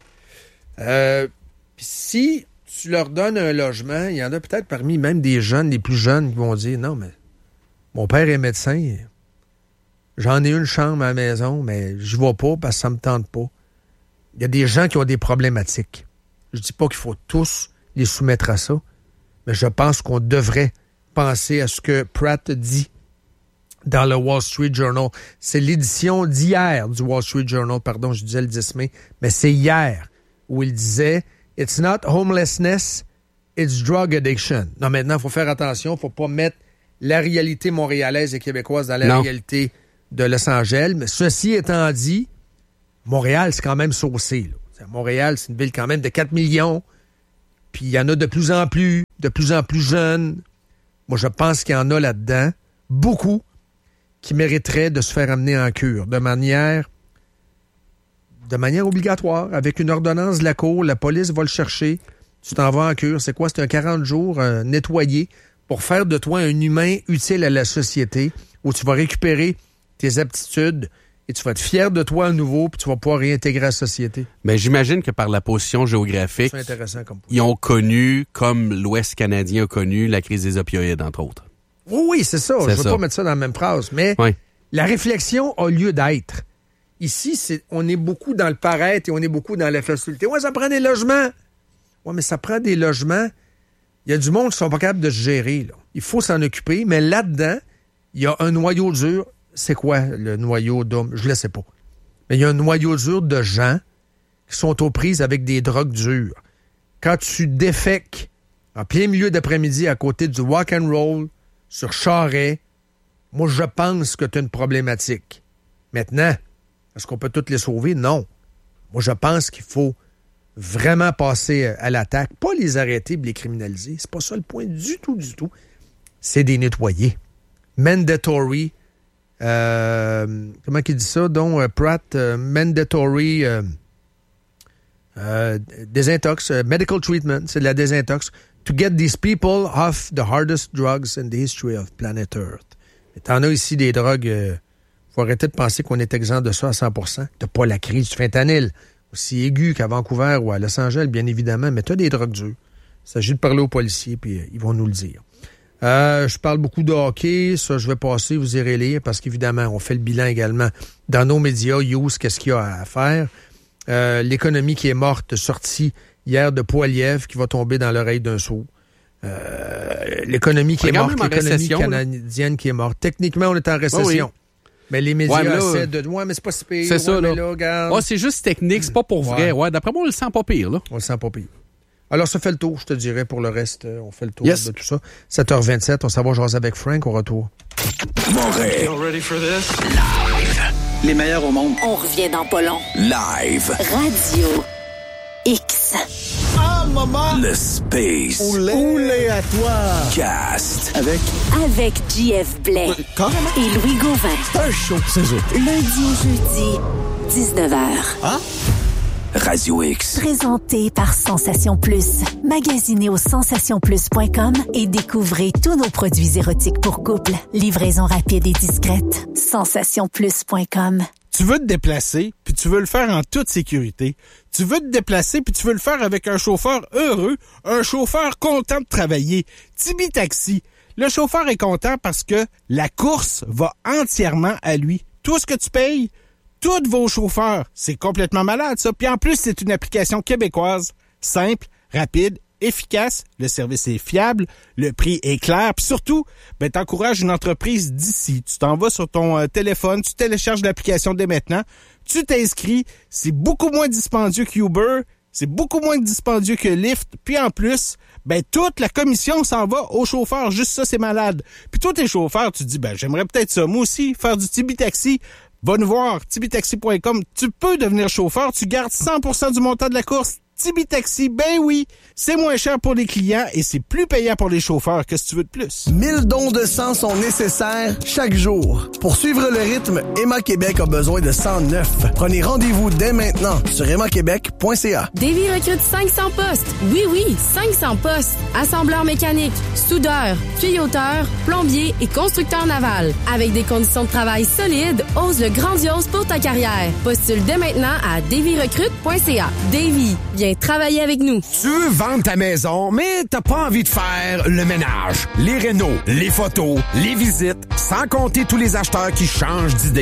Si tu leur donnes un logement, il y en a peut-être parmi même des jeunes, les plus jeunes, qui vont dire « Non, mais mon père est médecin. J'en ai une chambre à la maison, mais je vais pas parce que ça me tente pas. » Il y a des gens qui ont des problématiques. Je dis pas qu'il faut tous les soumettre à ça, mais je pense qu'on devrait penser à ce que Pratt dit dans le Wall Street Journal. C'est l'édition d'hier du Wall Street Journal, pardon, je disais le 10 mai, mais c'est hier où il disait « It's not homelessness, it's drug addiction ». Non, maintenant, il faut faire attention, il ne faut pas mettre la réalité montréalaise et québécoise dans la réalité de Los Angeles. Mais ceci étant dit, Montréal, c'est quand même saucé. Là. Montréal, c'est une ville quand même de 4 millions. Puis il y en a de plus en plus jeunes. Moi, je pense qu'il y en a là-dedans, beaucoup, qui mériteraient de se faire amener en cure de manière obligatoire, avec une ordonnance de la cour. La police va le chercher. Tu t'en vas en cure. C'est quoi? C'est un 40 jours nettoyé pour faire de toi un humain utile à la société, où tu vas récupérer tes aptitudes et tu vas être fier de toi à nouveau, puis tu vas pouvoir réintégrer la société. Mais j'imagine que par la position géographique, c'est intéressant comme point. Ils ont connu, comme l'Ouest canadien a connu, la crise des opioïdes, entre autres. Oui, c'est ça. Je ne veux pas mettre ça dans la même phrase, mais la réflexion a lieu d'être. Ici, on est beaucoup dans le paraître et on est beaucoup dans la facilité. Ouais, ça prend des logements. Ouais, mais ça prend des logements. Il y a du monde qui ne sont pas capables de se gérer. Là. Il faut s'en occuper, mais là-dedans, il y a un noyau dur. C'est quoi le noyau d'homme? Je ne le sais pas. Mais il y a un noyau dur de gens qui sont aux prises avec des drogues dures. Quand tu défèques en plein milieu d'après-midi à côté du walk and roll sur Charest, moi, je pense que tu as une problématique. Maintenant, est-ce qu'on peut toutes les sauver? Non. Moi, je pense qu'il faut vraiment passer à l'attaque. Pas les arrêter et les criminaliser. C'est pas ça le point du tout. C'est des nettoyer. Mandatory. Comment qu'il dit ça? Donc, Pratt, mandatory désintox, medical treatment, c'est de la désintox. To get these people off the hardest drugs in the history of planet Earth. Et t'en as ici des drogues... faut arrêter de penser qu'on est exempt de ça à 100%. T'as pas la crise du fentanyl, aussi aiguë qu'à Vancouver ou à Los Angeles, bien évidemment, mais t'as des drogues dures. Il s'agit de parler aux policiers, puis ils vont nous le dire. Je parle beaucoup de hockey, ça je vais passer, vous irez lire, parce qu'évidemment, on fait le bilan également dans nos médias. Qu'est-ce qu'il y a à faire? L'économie qui est morte, sortie hier de Poilievre, qui va tomber dans l'oreille d'un sourd. L'économie qui est morte, l'économie canadienne qui est morte. Techniquement, on est en récession. Oui. Mais les médias essaient de... Ouais, mais c'est pas si pire. C'est ça, là. Regarde. C'est juste technique, c'est pas pour vrai. Ouais, d'après moi, on le sent pas pire, là. On le sent pas pire. Alors, ça fait le tour, je te dirais, pour le reste. On fait le tour de tout ça. 7h27, on s'en va jaser avec Frank au retour. Montréal. Ready for this? Live. Les meilleurs au monde. On revient dans pas long. Live. Radio X. Ah, maman! Le Space. Oulé à toi! Cast. Avec JF Blais. Carrément. Et Louis Gauvin. Un show, c'est eux. Lundi au jeudi, 19h. Ah? Radio X. Présenté par Sensation Plus. Magasinez au sensationplus.com et découvrez tous nos produits érotiques pour couple. Livraison rapide et discrète. sensationplus.com. Tu veux te déplacer, puis tu veux le faire en toute sécurité. Tu veux te déplacer, puis tu veux le faire avec un chauffeur heureux, un chauffeur content de travailler. Tibi Taxi. Le chauffeur est content parce que la course va entièrement à lui. Tout ce que tu payes, tous vos chauffeurs. C'est complètement malade, ça. Puis en plus, c'est une application québécoise, simple, rapide, efficace, le service est fiable, le prix est clair, puis surtout, t'encourages une entreprise d'ici. Tu t'en vas sur ton téléphone, tu télécharges l'application dès maintenant, tu t'inscris, c'est beaucoup moins dispendieux qu'Uber, c'est beaucoup moins dispendieux que Lyft, puis en plus, toute la commission s'en va aux chauffeurs, juste ça, c'est malade. Puis toi, t'es chauffeur, tu te dis, j'aimerais peut-être ça, moi aussi, faire du Tibi Taxi. Va nous voir, tibitaxi.com. Tu peux devenir chauffeur, tu gardes 100% du montant de la course. Tibi Taxi, oui, c'est moins cher pour les clients et c'est plus payant pour les chauffeurs. Qu'est-ce que tu veux de plus? 1000 dons de sang sont nécessaires chaque jour. Pour suivre le rythme, Emma Québec a besoin de 109. Prenez rendez-vous dès maintenant sur emmaquebec.ca. Davy recrute 500 postes. Oui, 500 postes. Assembleur mécanique, soudeur, tuyauteur, plombier et constructeur naval. Avec des conditions de travail solides, ose le grandiose pour ta carrière. Postule dès maintenant à davyrecrute.ca. Davy, viens travailler avec nous. Tu veux vendre ta maison, mais t'as pas envie de faire le ménage, les rénos, les photos, les visites, sans compter tous les acheteurs qui changent d'idée?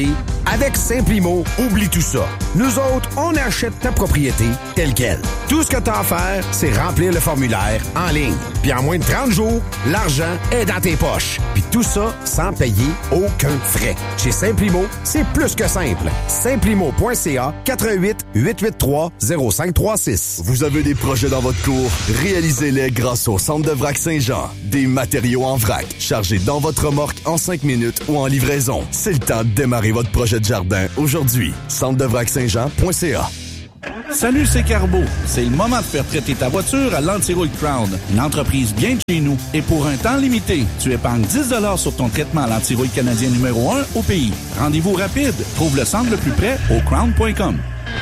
Avec Simplimo, oublie tout ça. Nous autres, on achète ta propriété telle quelle. Tout ce que t'as à faire, c'est remplir le formulaire en ligne. Puis en moins de 30 jours, l'argent est dans tes poches. Puis tout ça sans payer aucun frais. Chez Simplimo, c'est plus que simple. Simplimo.ca 88 883 0536. Vous avez des projets dans votre cour? Réalisez-les grâce au Centre de Vrac Saint-Jean. Des matériaux en vrac, chargés dans votre remorque en 5 minutes ou en livraison. C'est le temps de démarrer votre projet de jardin aujourd'hui. Centre-de-vrac-Saint-Jean.ca. Salut, c'est Carbo. C'est le moment de faire traiter ta voiture à l'Antirouille Crown, une entreprise bien de chez nous. Et pour un temps limité, tu épargnes 10 $ sur ton traitement à l'Antirouille canadien numéro 1 au pays. Rendez-vous rapide. Trouve le centre le plus près au crown.com.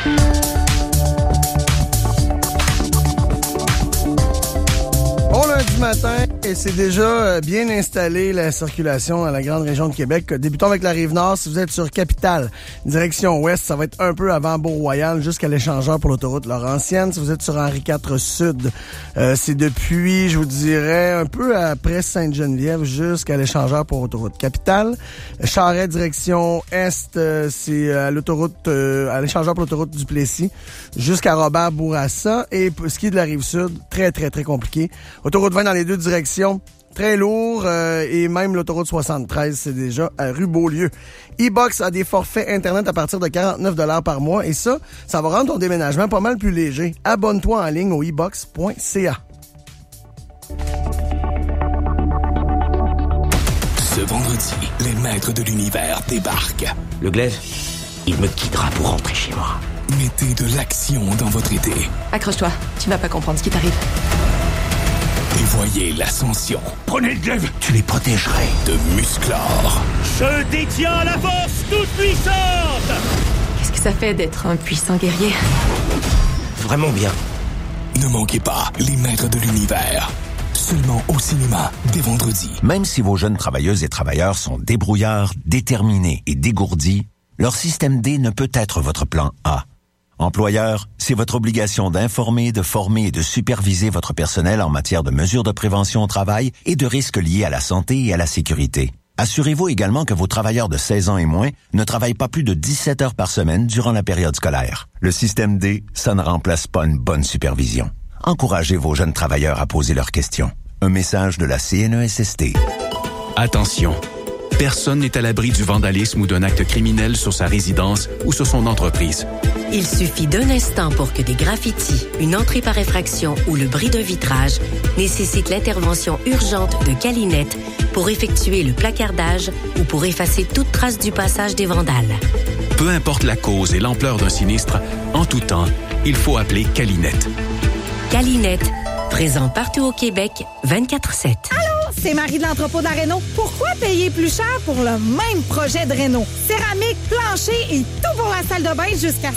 Bon lundi matin, et c'est déjà bien installé la circulation dans la grande région de Québec. Débutons avec la Rive-Nord. Si vous êtes sur Capitale, direction ouest, ça va être un peu avant Beau-Royal jusqu'à l'échangeur pour l'autoroute Laurentienne. Si vous êtes sur Henri IV Sud, c'est depuis, je vous dirais, un peu après Sainte-Geneviève jusqu'à l'échangeur pour l'autoroute Capitale. Charest, direction est, c'est à l'autoroute, à l'échangeur pour l'autoroute du Plessis jusqu'à Robert-Bourassa. Et pour ce qui est de la Rive-Sud, très, très, très compliqué. Autoroute 20 dans les deux directions, très lourd, et même l'autoroute 73, c'est déjà à rue Beaulieu. E-Box a des forfaits Internet à partir de 49 $ par mois, et ça va rendre ton déménagement pas mal plus léger. Abonne-toi en ligne au ebox.ca. Ce vendredi, les maîtres de l'univers débarquent. Le glaive, il me quittera pour rentrer chez moi. Mettez de l'action dans votre été. Accroche-toi, tu vas pas comprendre ce qui t'arrive. Et voyez l'ascension. Prenez le glaive, tu les protégerais. De Musclor. Je détiens la force toute puissante. Qu'est-ce que ça fait d'être un puissant guerrier? Vraiment bien. Ne manquez pas les maîtres de l'univers. Seulement au cinéma, dès vendredi. Même si vos jeunes travailleuses et travailleurs sont débrouillards, déterminés et dégourdis, leur système D ne peut être votre plan A. Employeur, c'est votre obligation d'informer, de former et de superviser votre personnel en matière de mesures de prévention au travail et de risques liés à la santé et à la sécurité. Assurez-vous également que vos travailleurs de 16 ans et moins ne travaillent pas plus de 17 heures par semaine durant la période scolaire. Le système D, ça ne remplace pas une bonne supervision. Encouragez vos jeunes travailleurs à poser leurs questions. Un message de la CNESST. Attention. Personne n'est à l'abri du vandalisme ou d'un acte criminel sur sa résidence ou sur son entreprise. Il suffit d'un instant pour que des graffitis, une entrée par effraction ou le bris d'un vitrage nécessitent l'intervention urgente de Calinette pour effectuer le placardage ou pour effacer toute trace du passage des vandales. Peu importe la cause et l'ampleur d'un sinistre, en tout temps, il faut appeler Calinette. Calinette, présent partout au Québec, 24/7. Allô, c'est Marie de l'entrepôt de la Réno. Pourquoi payer plus cher pour le même projet de réno? Céramique, plancher et tout pour la salle de bain jusqu'à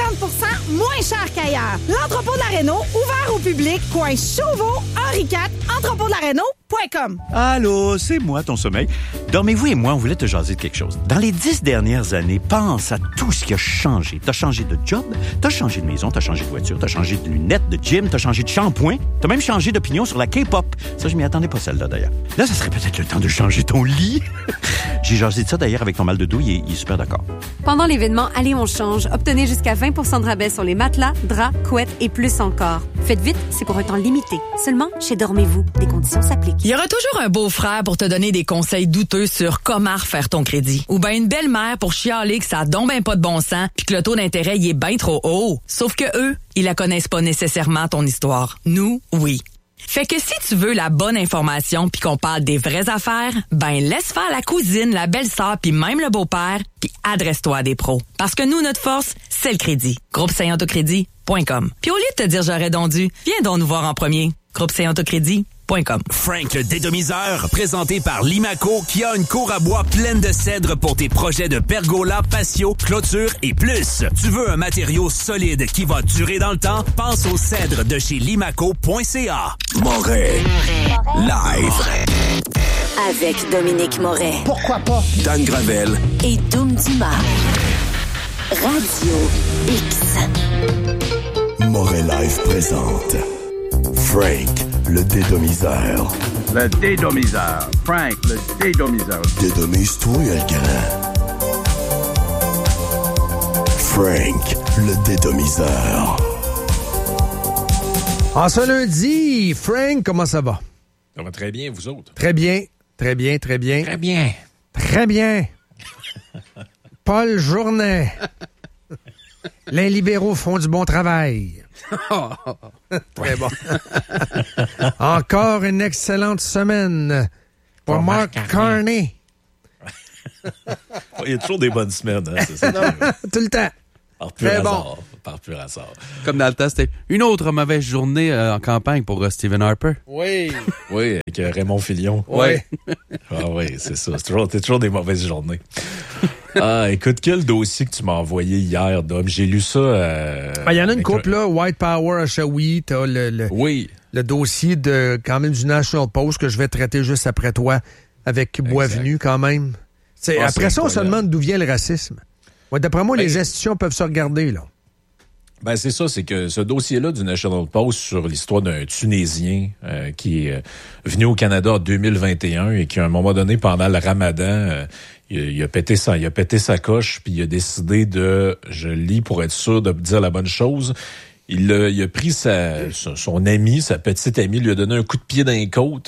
50% moins cher qu'ailleurs. L'entrepôt de la Réno, ouvert au public, coin Chauveau, Henri IV, entrepôtdelaréno.com. Allô, c'est moi, ton sommeil. Dormez-vous et moi, on voulait te jaser de quelque chose. Dans les 10 dernières années, pense à tout ce qui a changé. T'as changé de job, t'as changé de maison, t'as changé de voiture, t'as changé de lunettes, de gym, t'as changé de shampoing, t'as même changé d'opinion sur la K-pop. Ça, je m'y attendais pas, celle-là, d'ailleurs. Là, ça serait peut-être le temps de changer ton lit. J'ai jasé de ça, d'ailleurs, avec ton mal de dos, il est super d'accord. Pendant l'événement Allez, on change, obtenez jusqu'à 20% de rabais sur les matelas, draps, couettes et plus encore. Faites vite, c'est pour un temps limité. Seulement chez Dormez-vous. Des conditions s'appliquent. Il y aura toujours un beau-frère pour te donner des conseils douteux sur comment refaire ton crédit. Ou bien une belle-mère pour chialer que ça a donc ben pas de bon sens puis que le taux d'intérêt y est bien trop haut. Sauf que eux, ils la connaissent pas nécessairement ton histoire. Nous, oui. Fait que si tu veux la bonne information puis qu'on parle des vraies affaires, ben laisse faire la cousine, la belle-sœur puis même le beau-père puis adresse-toi à des pros. Parce que nous, notre force, c'est le crédit. GroupeSaintAutocrédit.com. Puis au lieu de te dire j'aurais donc dû, viens donc nous voir en premier. GroupeSaintAutocrédit.com. Frank le dédomiseur, présenté par Limaco, qui a une cour à bois pleine de cèdre pour tes projets de pergola, patio, clôture et plus. Tu veux un matériau solide qui va durer dans le temps? Pense au cèdre de chez limaco.ca. Moret. Live. Avec Dominique Moret. Pourquoi pas? Dan Gravel. Et Doom Dumas. Radio X. Moret Live présente Frank le dédomiseur. Le dédomiseur. Frank le dédomiseur. Dédomise-toi, Alcala. Frank, le dédomiseur. En ce lundi, Frank, comment ça va? Ça va très bien, vous autres? Très bien, très bien, très bien. Très bien. Très bien. Paul Journet. Les libéraux font du bon travail. Très bon. Encore une excellente semaine pour Mark Carney. Il y a toujours des bonnes semaines, hein, c'est ça? Tout le temps. Très bon. Par pur hasard. Comme dans le temps, c'était une autre mauvaise journée en campagne pour Stephen Harper. Oui. Oui, avec Raymond Filion. Oui. Ah oui, c'est ça. C'est toujours des mauvaises journées. Ah, écoute, quel dossier que tu m'as envoyé hier, Dom. J'ai lu ça. Il y en a une couple, là. White Power à Shawi. T'as le dossier quand même du National Post que je vais traiter juste après toi avec Boisvenu, quand même. Après ça, on se demande d'où vient le racisme. Ouais, d'après moi, les institutions peuvent se regarder, là. Ben c'est ça, c'est que ce dossier-là du National Post sur l'histoire d'un Tunisien qui est venu au Canada en 2021 et qui, à un moment donné, pendant le Ramadan, il a pété sa coche, puis il a décidé je lis pour être sûr de dire la bonne chose, il a pris son ami, sa petite amie, lui a donné un coup de pied dans les côtes.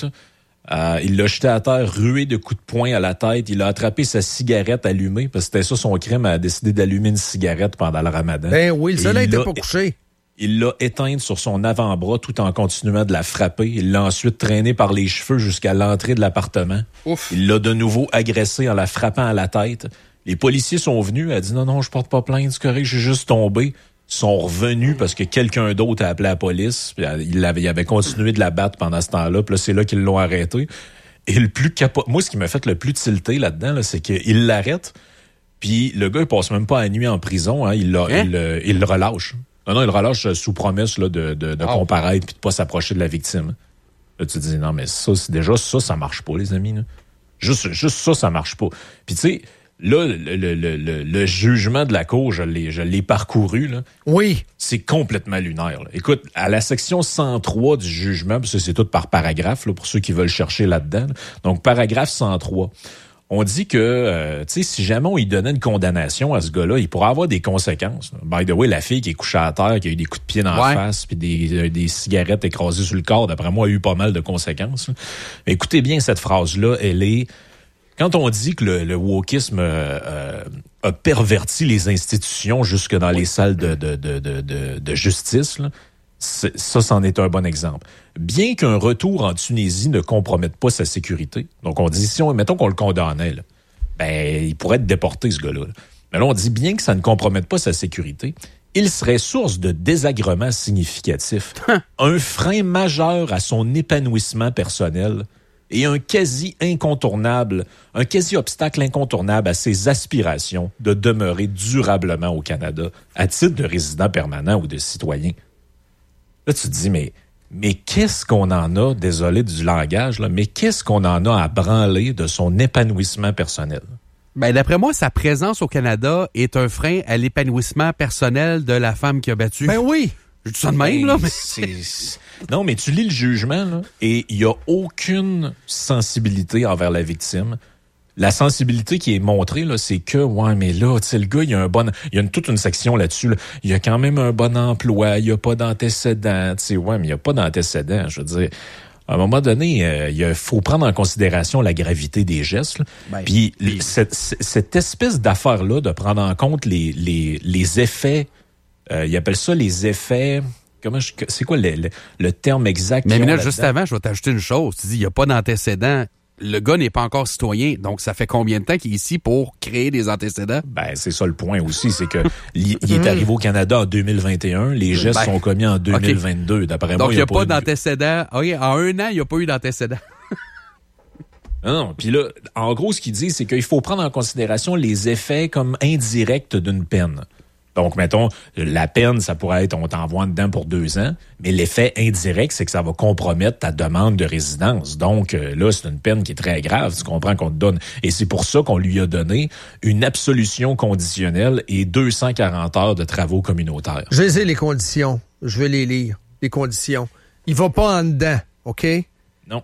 Il l'a jeté à terre, rué de coups de poing à la tête. Il a attrapé sa cigarette allumée, parce que c'était ça son crime, a décidé d'allumer une cigarette pendant le Ramadan. Ben oui, le soleil n'était pas couché. Il l'a éteinte sur son avant-bras tout en continuant de la frapper. Il l'a ensuite traînée par les cheveux jusqu'à l'entrée de l'appartement. Ouf. Il l'a de nouveau agressée en la frappant à la tête. Les policiers sont venus, elle a dit non, je porte pas plainte, c'est correct, j'ai juste tombé. Sont revenus parce que quelqu'un d'autre a appelé la police. Il avait continué de la battre pendant ce temps-là. Puis là, c'est là qu'ils l'ont arrêté. Et le plus moi, ce qui m'a fait le plus tilter là-dedans, là, c'est qu'il l'arrête. Puis le gars, il passe même pas la nuit en prison. Hein, il le relâche. Non, il le relâche sous promesse là, de comparaître puis de pas s'approcher de la victime. Là, tu te dis, non, mais ça marche pas, les amis. Là. Juste ça marche pas. Puis tu sais, là, le jugement de la Cour, je l'ai parcouru. Là. Oui. C'est complètement lunaire. Là. Écoute, à la section 103 du jugement, parce que c'est tout par paragraphe, là, pour ceux qui veulent chercher là-dedans. Là. Donc, paragraphe 103. On dit que, tu sais, si jamais on lui donnait une condamnation à ce gars-là, il pourrait avoir des conséquences. Là. By the way, la fille qui est couchée à terre, qui a eu des coups de pied dans la face, puis des cigarettes écrasées sur le corps, d'après moi, a eu pas mal de conséquences. Là. Mais écoutez bien cette phrase-là, elle est... Quand on dit que le wokisme a perverti les institutions jusque dans les salles de justice, là, ça, c'en est un bon exemple. Bien qu'un retour en Tunisie ne compromette pas sa sécurité, donc on dit, mettons qu'on le condamnait, là, ben il pourrait être déporté, ce gars-là. Mais là, on dit, bien que ça ne compromette pas sa sécurité, il serait source de désagréments significatifs, un frein majeur à son épanouissement personnel, et un quasi-obstacle incontournable à ses aspirations de demeurer durablement au Canada à titre de résident permanent ou de citoyen. Là, tu te dis, mais qu'est-ce qu'on en a, désolé du langage, là, mais qu'est-ce qu'on en a à branler de son épanouissement personnel? Ben, d'après moi, sa présence au Canada est un frein à l'épanouissement personnel de la femme qui a battu. Ben oui! Je dis ça de même, là. Mais... Non, mais tu lis le jugement, là, et il n'y a aucune sensibilité envers la victime. La sensibilité qui est montrée, là, c'est que, ouais, mais là, tu sais, le gars, il y a toute une section là-dessus, là. Il y a quand même un bon emploi, il n'y a pas d'antécédent, tu sais, ouais, mais il n'y a pas d'antécédent, je veux dire. À un moment donné, il faut prendre en considération la gravité des gestes. Puis cette espèce d'affaire-là, de prendre en compte les effets, ils appellent ça les effets... C'est quoi le terme exact? Mais là, juste avant, je vais t'ajouter une chose. Tu dis, il n'y a pas d'antécédent. Le gars n'est pas encore citoyen. Donc, ça fait combien de temps qu'il est ici pour créer des antécédents? Ben, c'est ça le point aussi. C'est que il est arrivé au Canada en 2021. Les gestes sont commis en 2022. Okay. D'après moi, donc, il n'y a pas d'antécédent. OK, en un an, il n'y a pas eu d'antécédent. Non, puis là, en gros, ce qu'il dit, c'est qu'il faut prendre en considération les effets comme indirects d'une peine. Donc, mettons, la peine, ça pourrait être, on t'envoie dedans pour 2 ans, mais l'effet indirect, c'est que ça va compromettre ta demande de résidence. Donc, là, c'est une peine qui est très grave, tu comprends qu'on te donne. Et c'est pour ça qu'on lui a donné une absolution conditionnelle et 240 heures de travaux communautaires. Je les ai, les conditions. Je vais les lire, les conditions. Il va pas en dedans, OK? Non.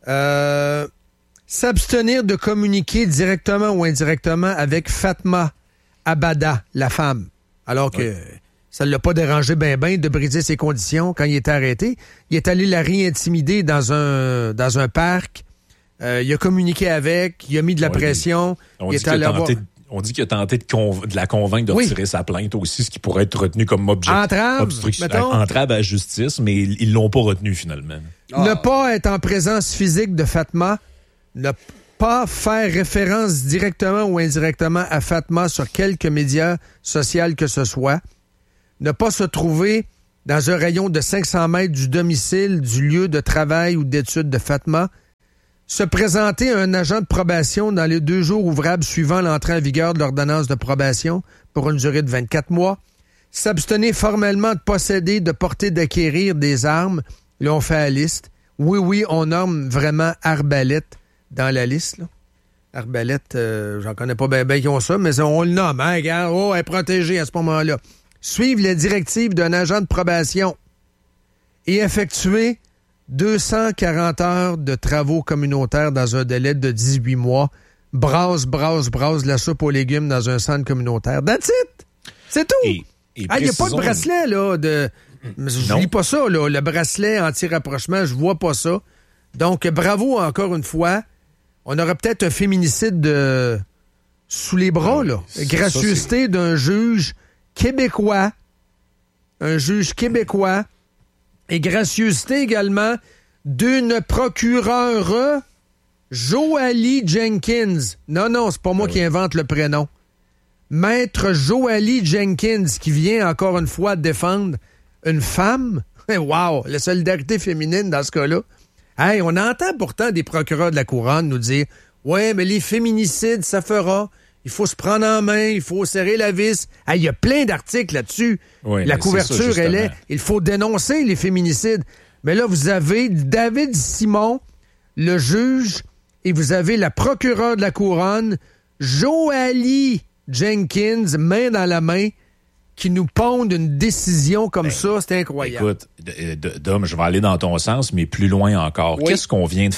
S'abstenir de communiquer directement ou indirectement avec Fatma Abada, la femme. alors que ça ne l'a pas dérangé ben de briser ses conditions quand il était arrêté. Il est allé la réintimider dans un parc. Il a communiqué avec, il a mis de la pression. On dit qu'il a tenté de la convaincre de retirer sa plainte aussi, ce qui pourrait être retenu comme entrave à la justice, mais ils l'ont pas retenu finalement. Ne pas être en présence physique de Fatma, ne pas faire référence directement ou indirectement à Fatma sur quelque média social que ce soit, ne pas se trouver dans un rayon de 500 mètres du domicile, du lieu de travail ou d'études de Fatma, se présenter à un agent de probation dans les 2 jours ouvrables suivant l'entrée en vigueur de l'ordonnance de probation pour une durée de 24 mois, s'abstenir formellement de posséder, de porter, d'acquérir des armes. Là, on fait la liste. Oui, on nomme vraiment arbalète dans la liste. Là. Arbalète, j'en connais pas bien qui ont ça, mais on le nomme. Hein, regarde, elle est protégée à ce moment-là. Suivre les directives d'un agent de probation et effectuer 240 heures de travaux communautaires dans un délai de 18 mois. Brasse la soupe aux légumes dans un centre communautaire. That's it! C'est tout! Il n'y a pas de bracelet, là, je lis pas ça, là, le bracelet anti-rapprochement, je vois pas ça. Donc, bravo encore une fois. On aurait peut-être un féminicide sous les bras, là. Gracieuseté d'un juge québécois. Un juge québécois. Et gracieuseté également d'une procureure, Joalie Jenkins. Non, c'est pas moi qui invente le prénom. Maître Joalie Jenkins, qui vient encore une fois défendre une femme. Wow, la solidarité féminine dans ce cas-là. Hey, on entend pourtant des procureurs de la couronne nous dire « Ouais, mais les féminicides, ça fera. Il faut se prendre en main, il faut serrer la vis. » Il y a plein d'articles là-dessus. Oui, la couverture, ça, elle est « Il faut dénoncer les féminicides. » Mais là, vous avez David Simon, le juge, et vous avez la procureure de la couronne, Joalie Jenkins, main dans la main, qui nous pondent une décision comme ça. C'est incroyable. Écoute, Dom, je vais aller dans ton sens, mais plus loin encore. Oui. Qu'est-ce qu'on vient de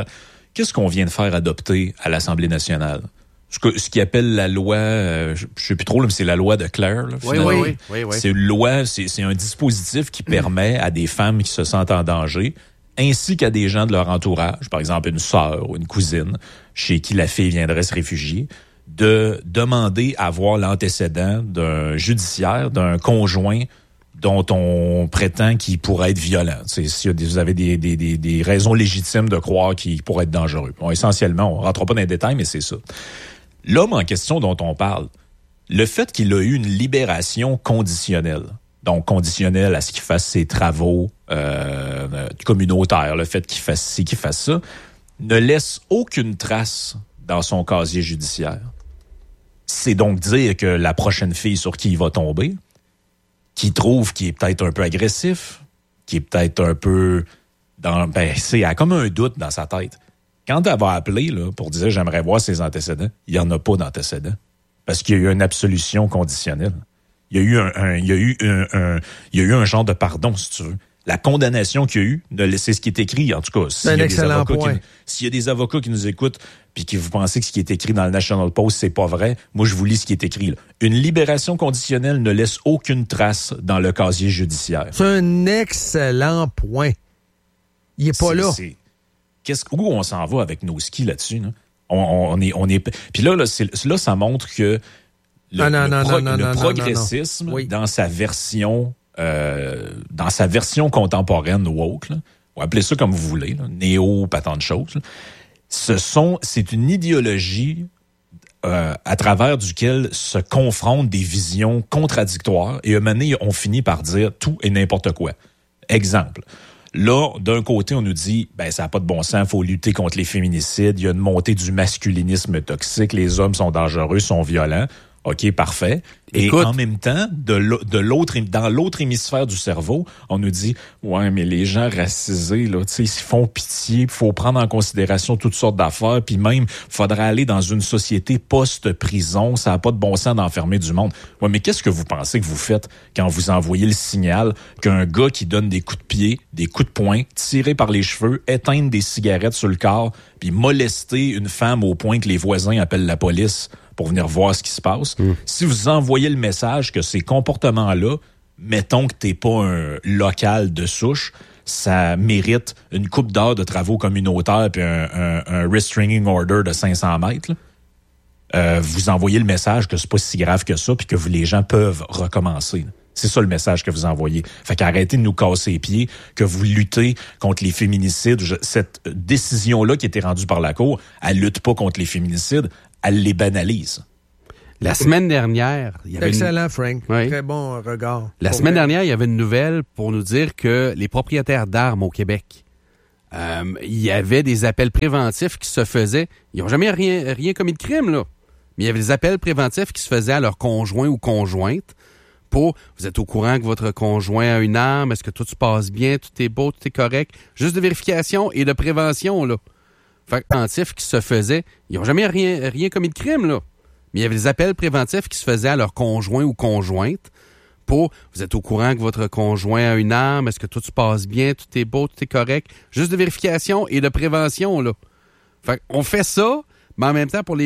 faire adopter à l'Assemblée nationale? Ce qu'ils appellent la loi, je sais plus trop, là, mais c'est la loi de Claire. Là, oui. C'est une loi, c'est un dispositif qui permet à des femmes qui se sentent en danger, ainsi qu'à des gens de leur entourage, par exemple une sœur ou une cousine, chez qui la fille viendrait se réfugier, de demander à voir l'antécédent d'un judiciaire, d'un conjoint dont on prétend qu'il pourrait être violent. Si vous avez des raisons légitimes de croire qu'il pourrait être dangereux. Bon, essentiellement, on ne rentre pas dans les détails, mais c'est ça. L'homme en question dont on parle, le fait qu'il a eu une libération conditionnelle, donc conditionnelle à ce qu'il fasse ses travaux communautaires, le fait qu'il fasse ci, qu'il fasse ça, ne laisse aucune trace dans son casier judiciaire. C'est donc dire que la prochaine fille sur qui il va tomber, qui trouve qu'il est peut-être un peu agressif, qui est peut-être un peu elle a comme un doute dans sa tête. Quand elle va appeler là, pour dire « j'aimerais voir ses antécédents », il n'y en a pas d'antécédents. Parce qu'il y a eu une absolution conditionnelle. Il y a eu un genre de pardon, si tu veux. La condamnation qu'il y a eu, c'est ce qui est écrit, en tout cas. C'est un excellent point. S'il y a des avocats qui nous écoutent puis qui vous pensez que ce qui est écrit dans le National Post, c'est pas vrai, moi, je vous lis ce qui est écrit. Là. Une libération conditionnelle ne laisse aucune trace dans le casier judiciaire. C'est un excellent point. Il est pas là. Où on s'en va avec nos skis là-dessus? Là? On est. Puis là, ça montre que le progressisme, dans sa version contemporaine woke, là, ou appelez ça comme vous voulez, là, néo, pas tant de choses, là, c'est une idéologie à travers duquel se confrontent des visions contradictoires et à un moment donné, on finit par dire tout et n'importe quoi. Exemple. Là, d'un côté, on nous dit, ça n'a pas de bon sens, il faut lutter contre les féminicides, il y a une montée du masculinisme toxique, les hommes sont dangereux, sont violents. OK, parfait. Et en même temps, dans l'autre hémisphère du cerveau, on nous dit, ouais, mais les gens racisés, là, tu sais, ils font pitié, il faut prendre en considération toutes sortes d'affaires, puis même, faudrait aller dans une société post-prison, ça n'a pas de bon sens d'enfermer du monde. Ouais, mais qu'est-ce que vous pensez que vous faites quand vous envoyez le signal qu'un gars qui donne des coups de pied, des coups de poing, tiré par les cheveux, éteindre des cigarettes sur le corps, puis molester une femme au point que les voisins appellent la police pour venir voir ce qui se passe. Si vous envoyez le message que ces comportements-là, mettons que t'es pas un local de souche, ça mérite une coupe d'heure de travaux communautaires puis un restraining order de 500 mètres, vous envoyez le message que c'est pas si grave que ça puis que les gens peuvent recommencer. Là. C'est ça le message que vous envoyez. Fait qu'arrêtez de nous casser les pieds, que vous luttez contre les féminicides. Cette décision-là qui a été rendue par la Cour, elle lutte pas contre les féminicides, elle les banalise. La semaine dernière... il y avait excellent, Frank. Oui. Très bon regard. La semaine dernière, il y avait une nouvelle pour nous dire que les propriétaires d'armes au Québec, il y avait des appels préventifs qui se faisaient. Ils n'ont jamais rien commis de crime, là. Mais il y avait des appels préventifs qui se faisaient à leur conjoint ou conjointe pour, vous êtes au courant que votre conjoint a une arme, est-ce que tout se passe bien, tout est beau, tout est correct? Juste de vérification et de prévention, là. Fait que préventifs qui se faisaient. Ils n'ont jamais rien commis de crime, là. Mais il y avait des appels préventifs qui se faisaient à leur conjoint ou conjointe pour, vous êtes au courant que votre conjoint a une arme, est-ce que tout se passe bien, tout est beau, tout est correct? Juste de vérification et de prévention, là. Fait qu'on fait ça, mais en même temps, pour les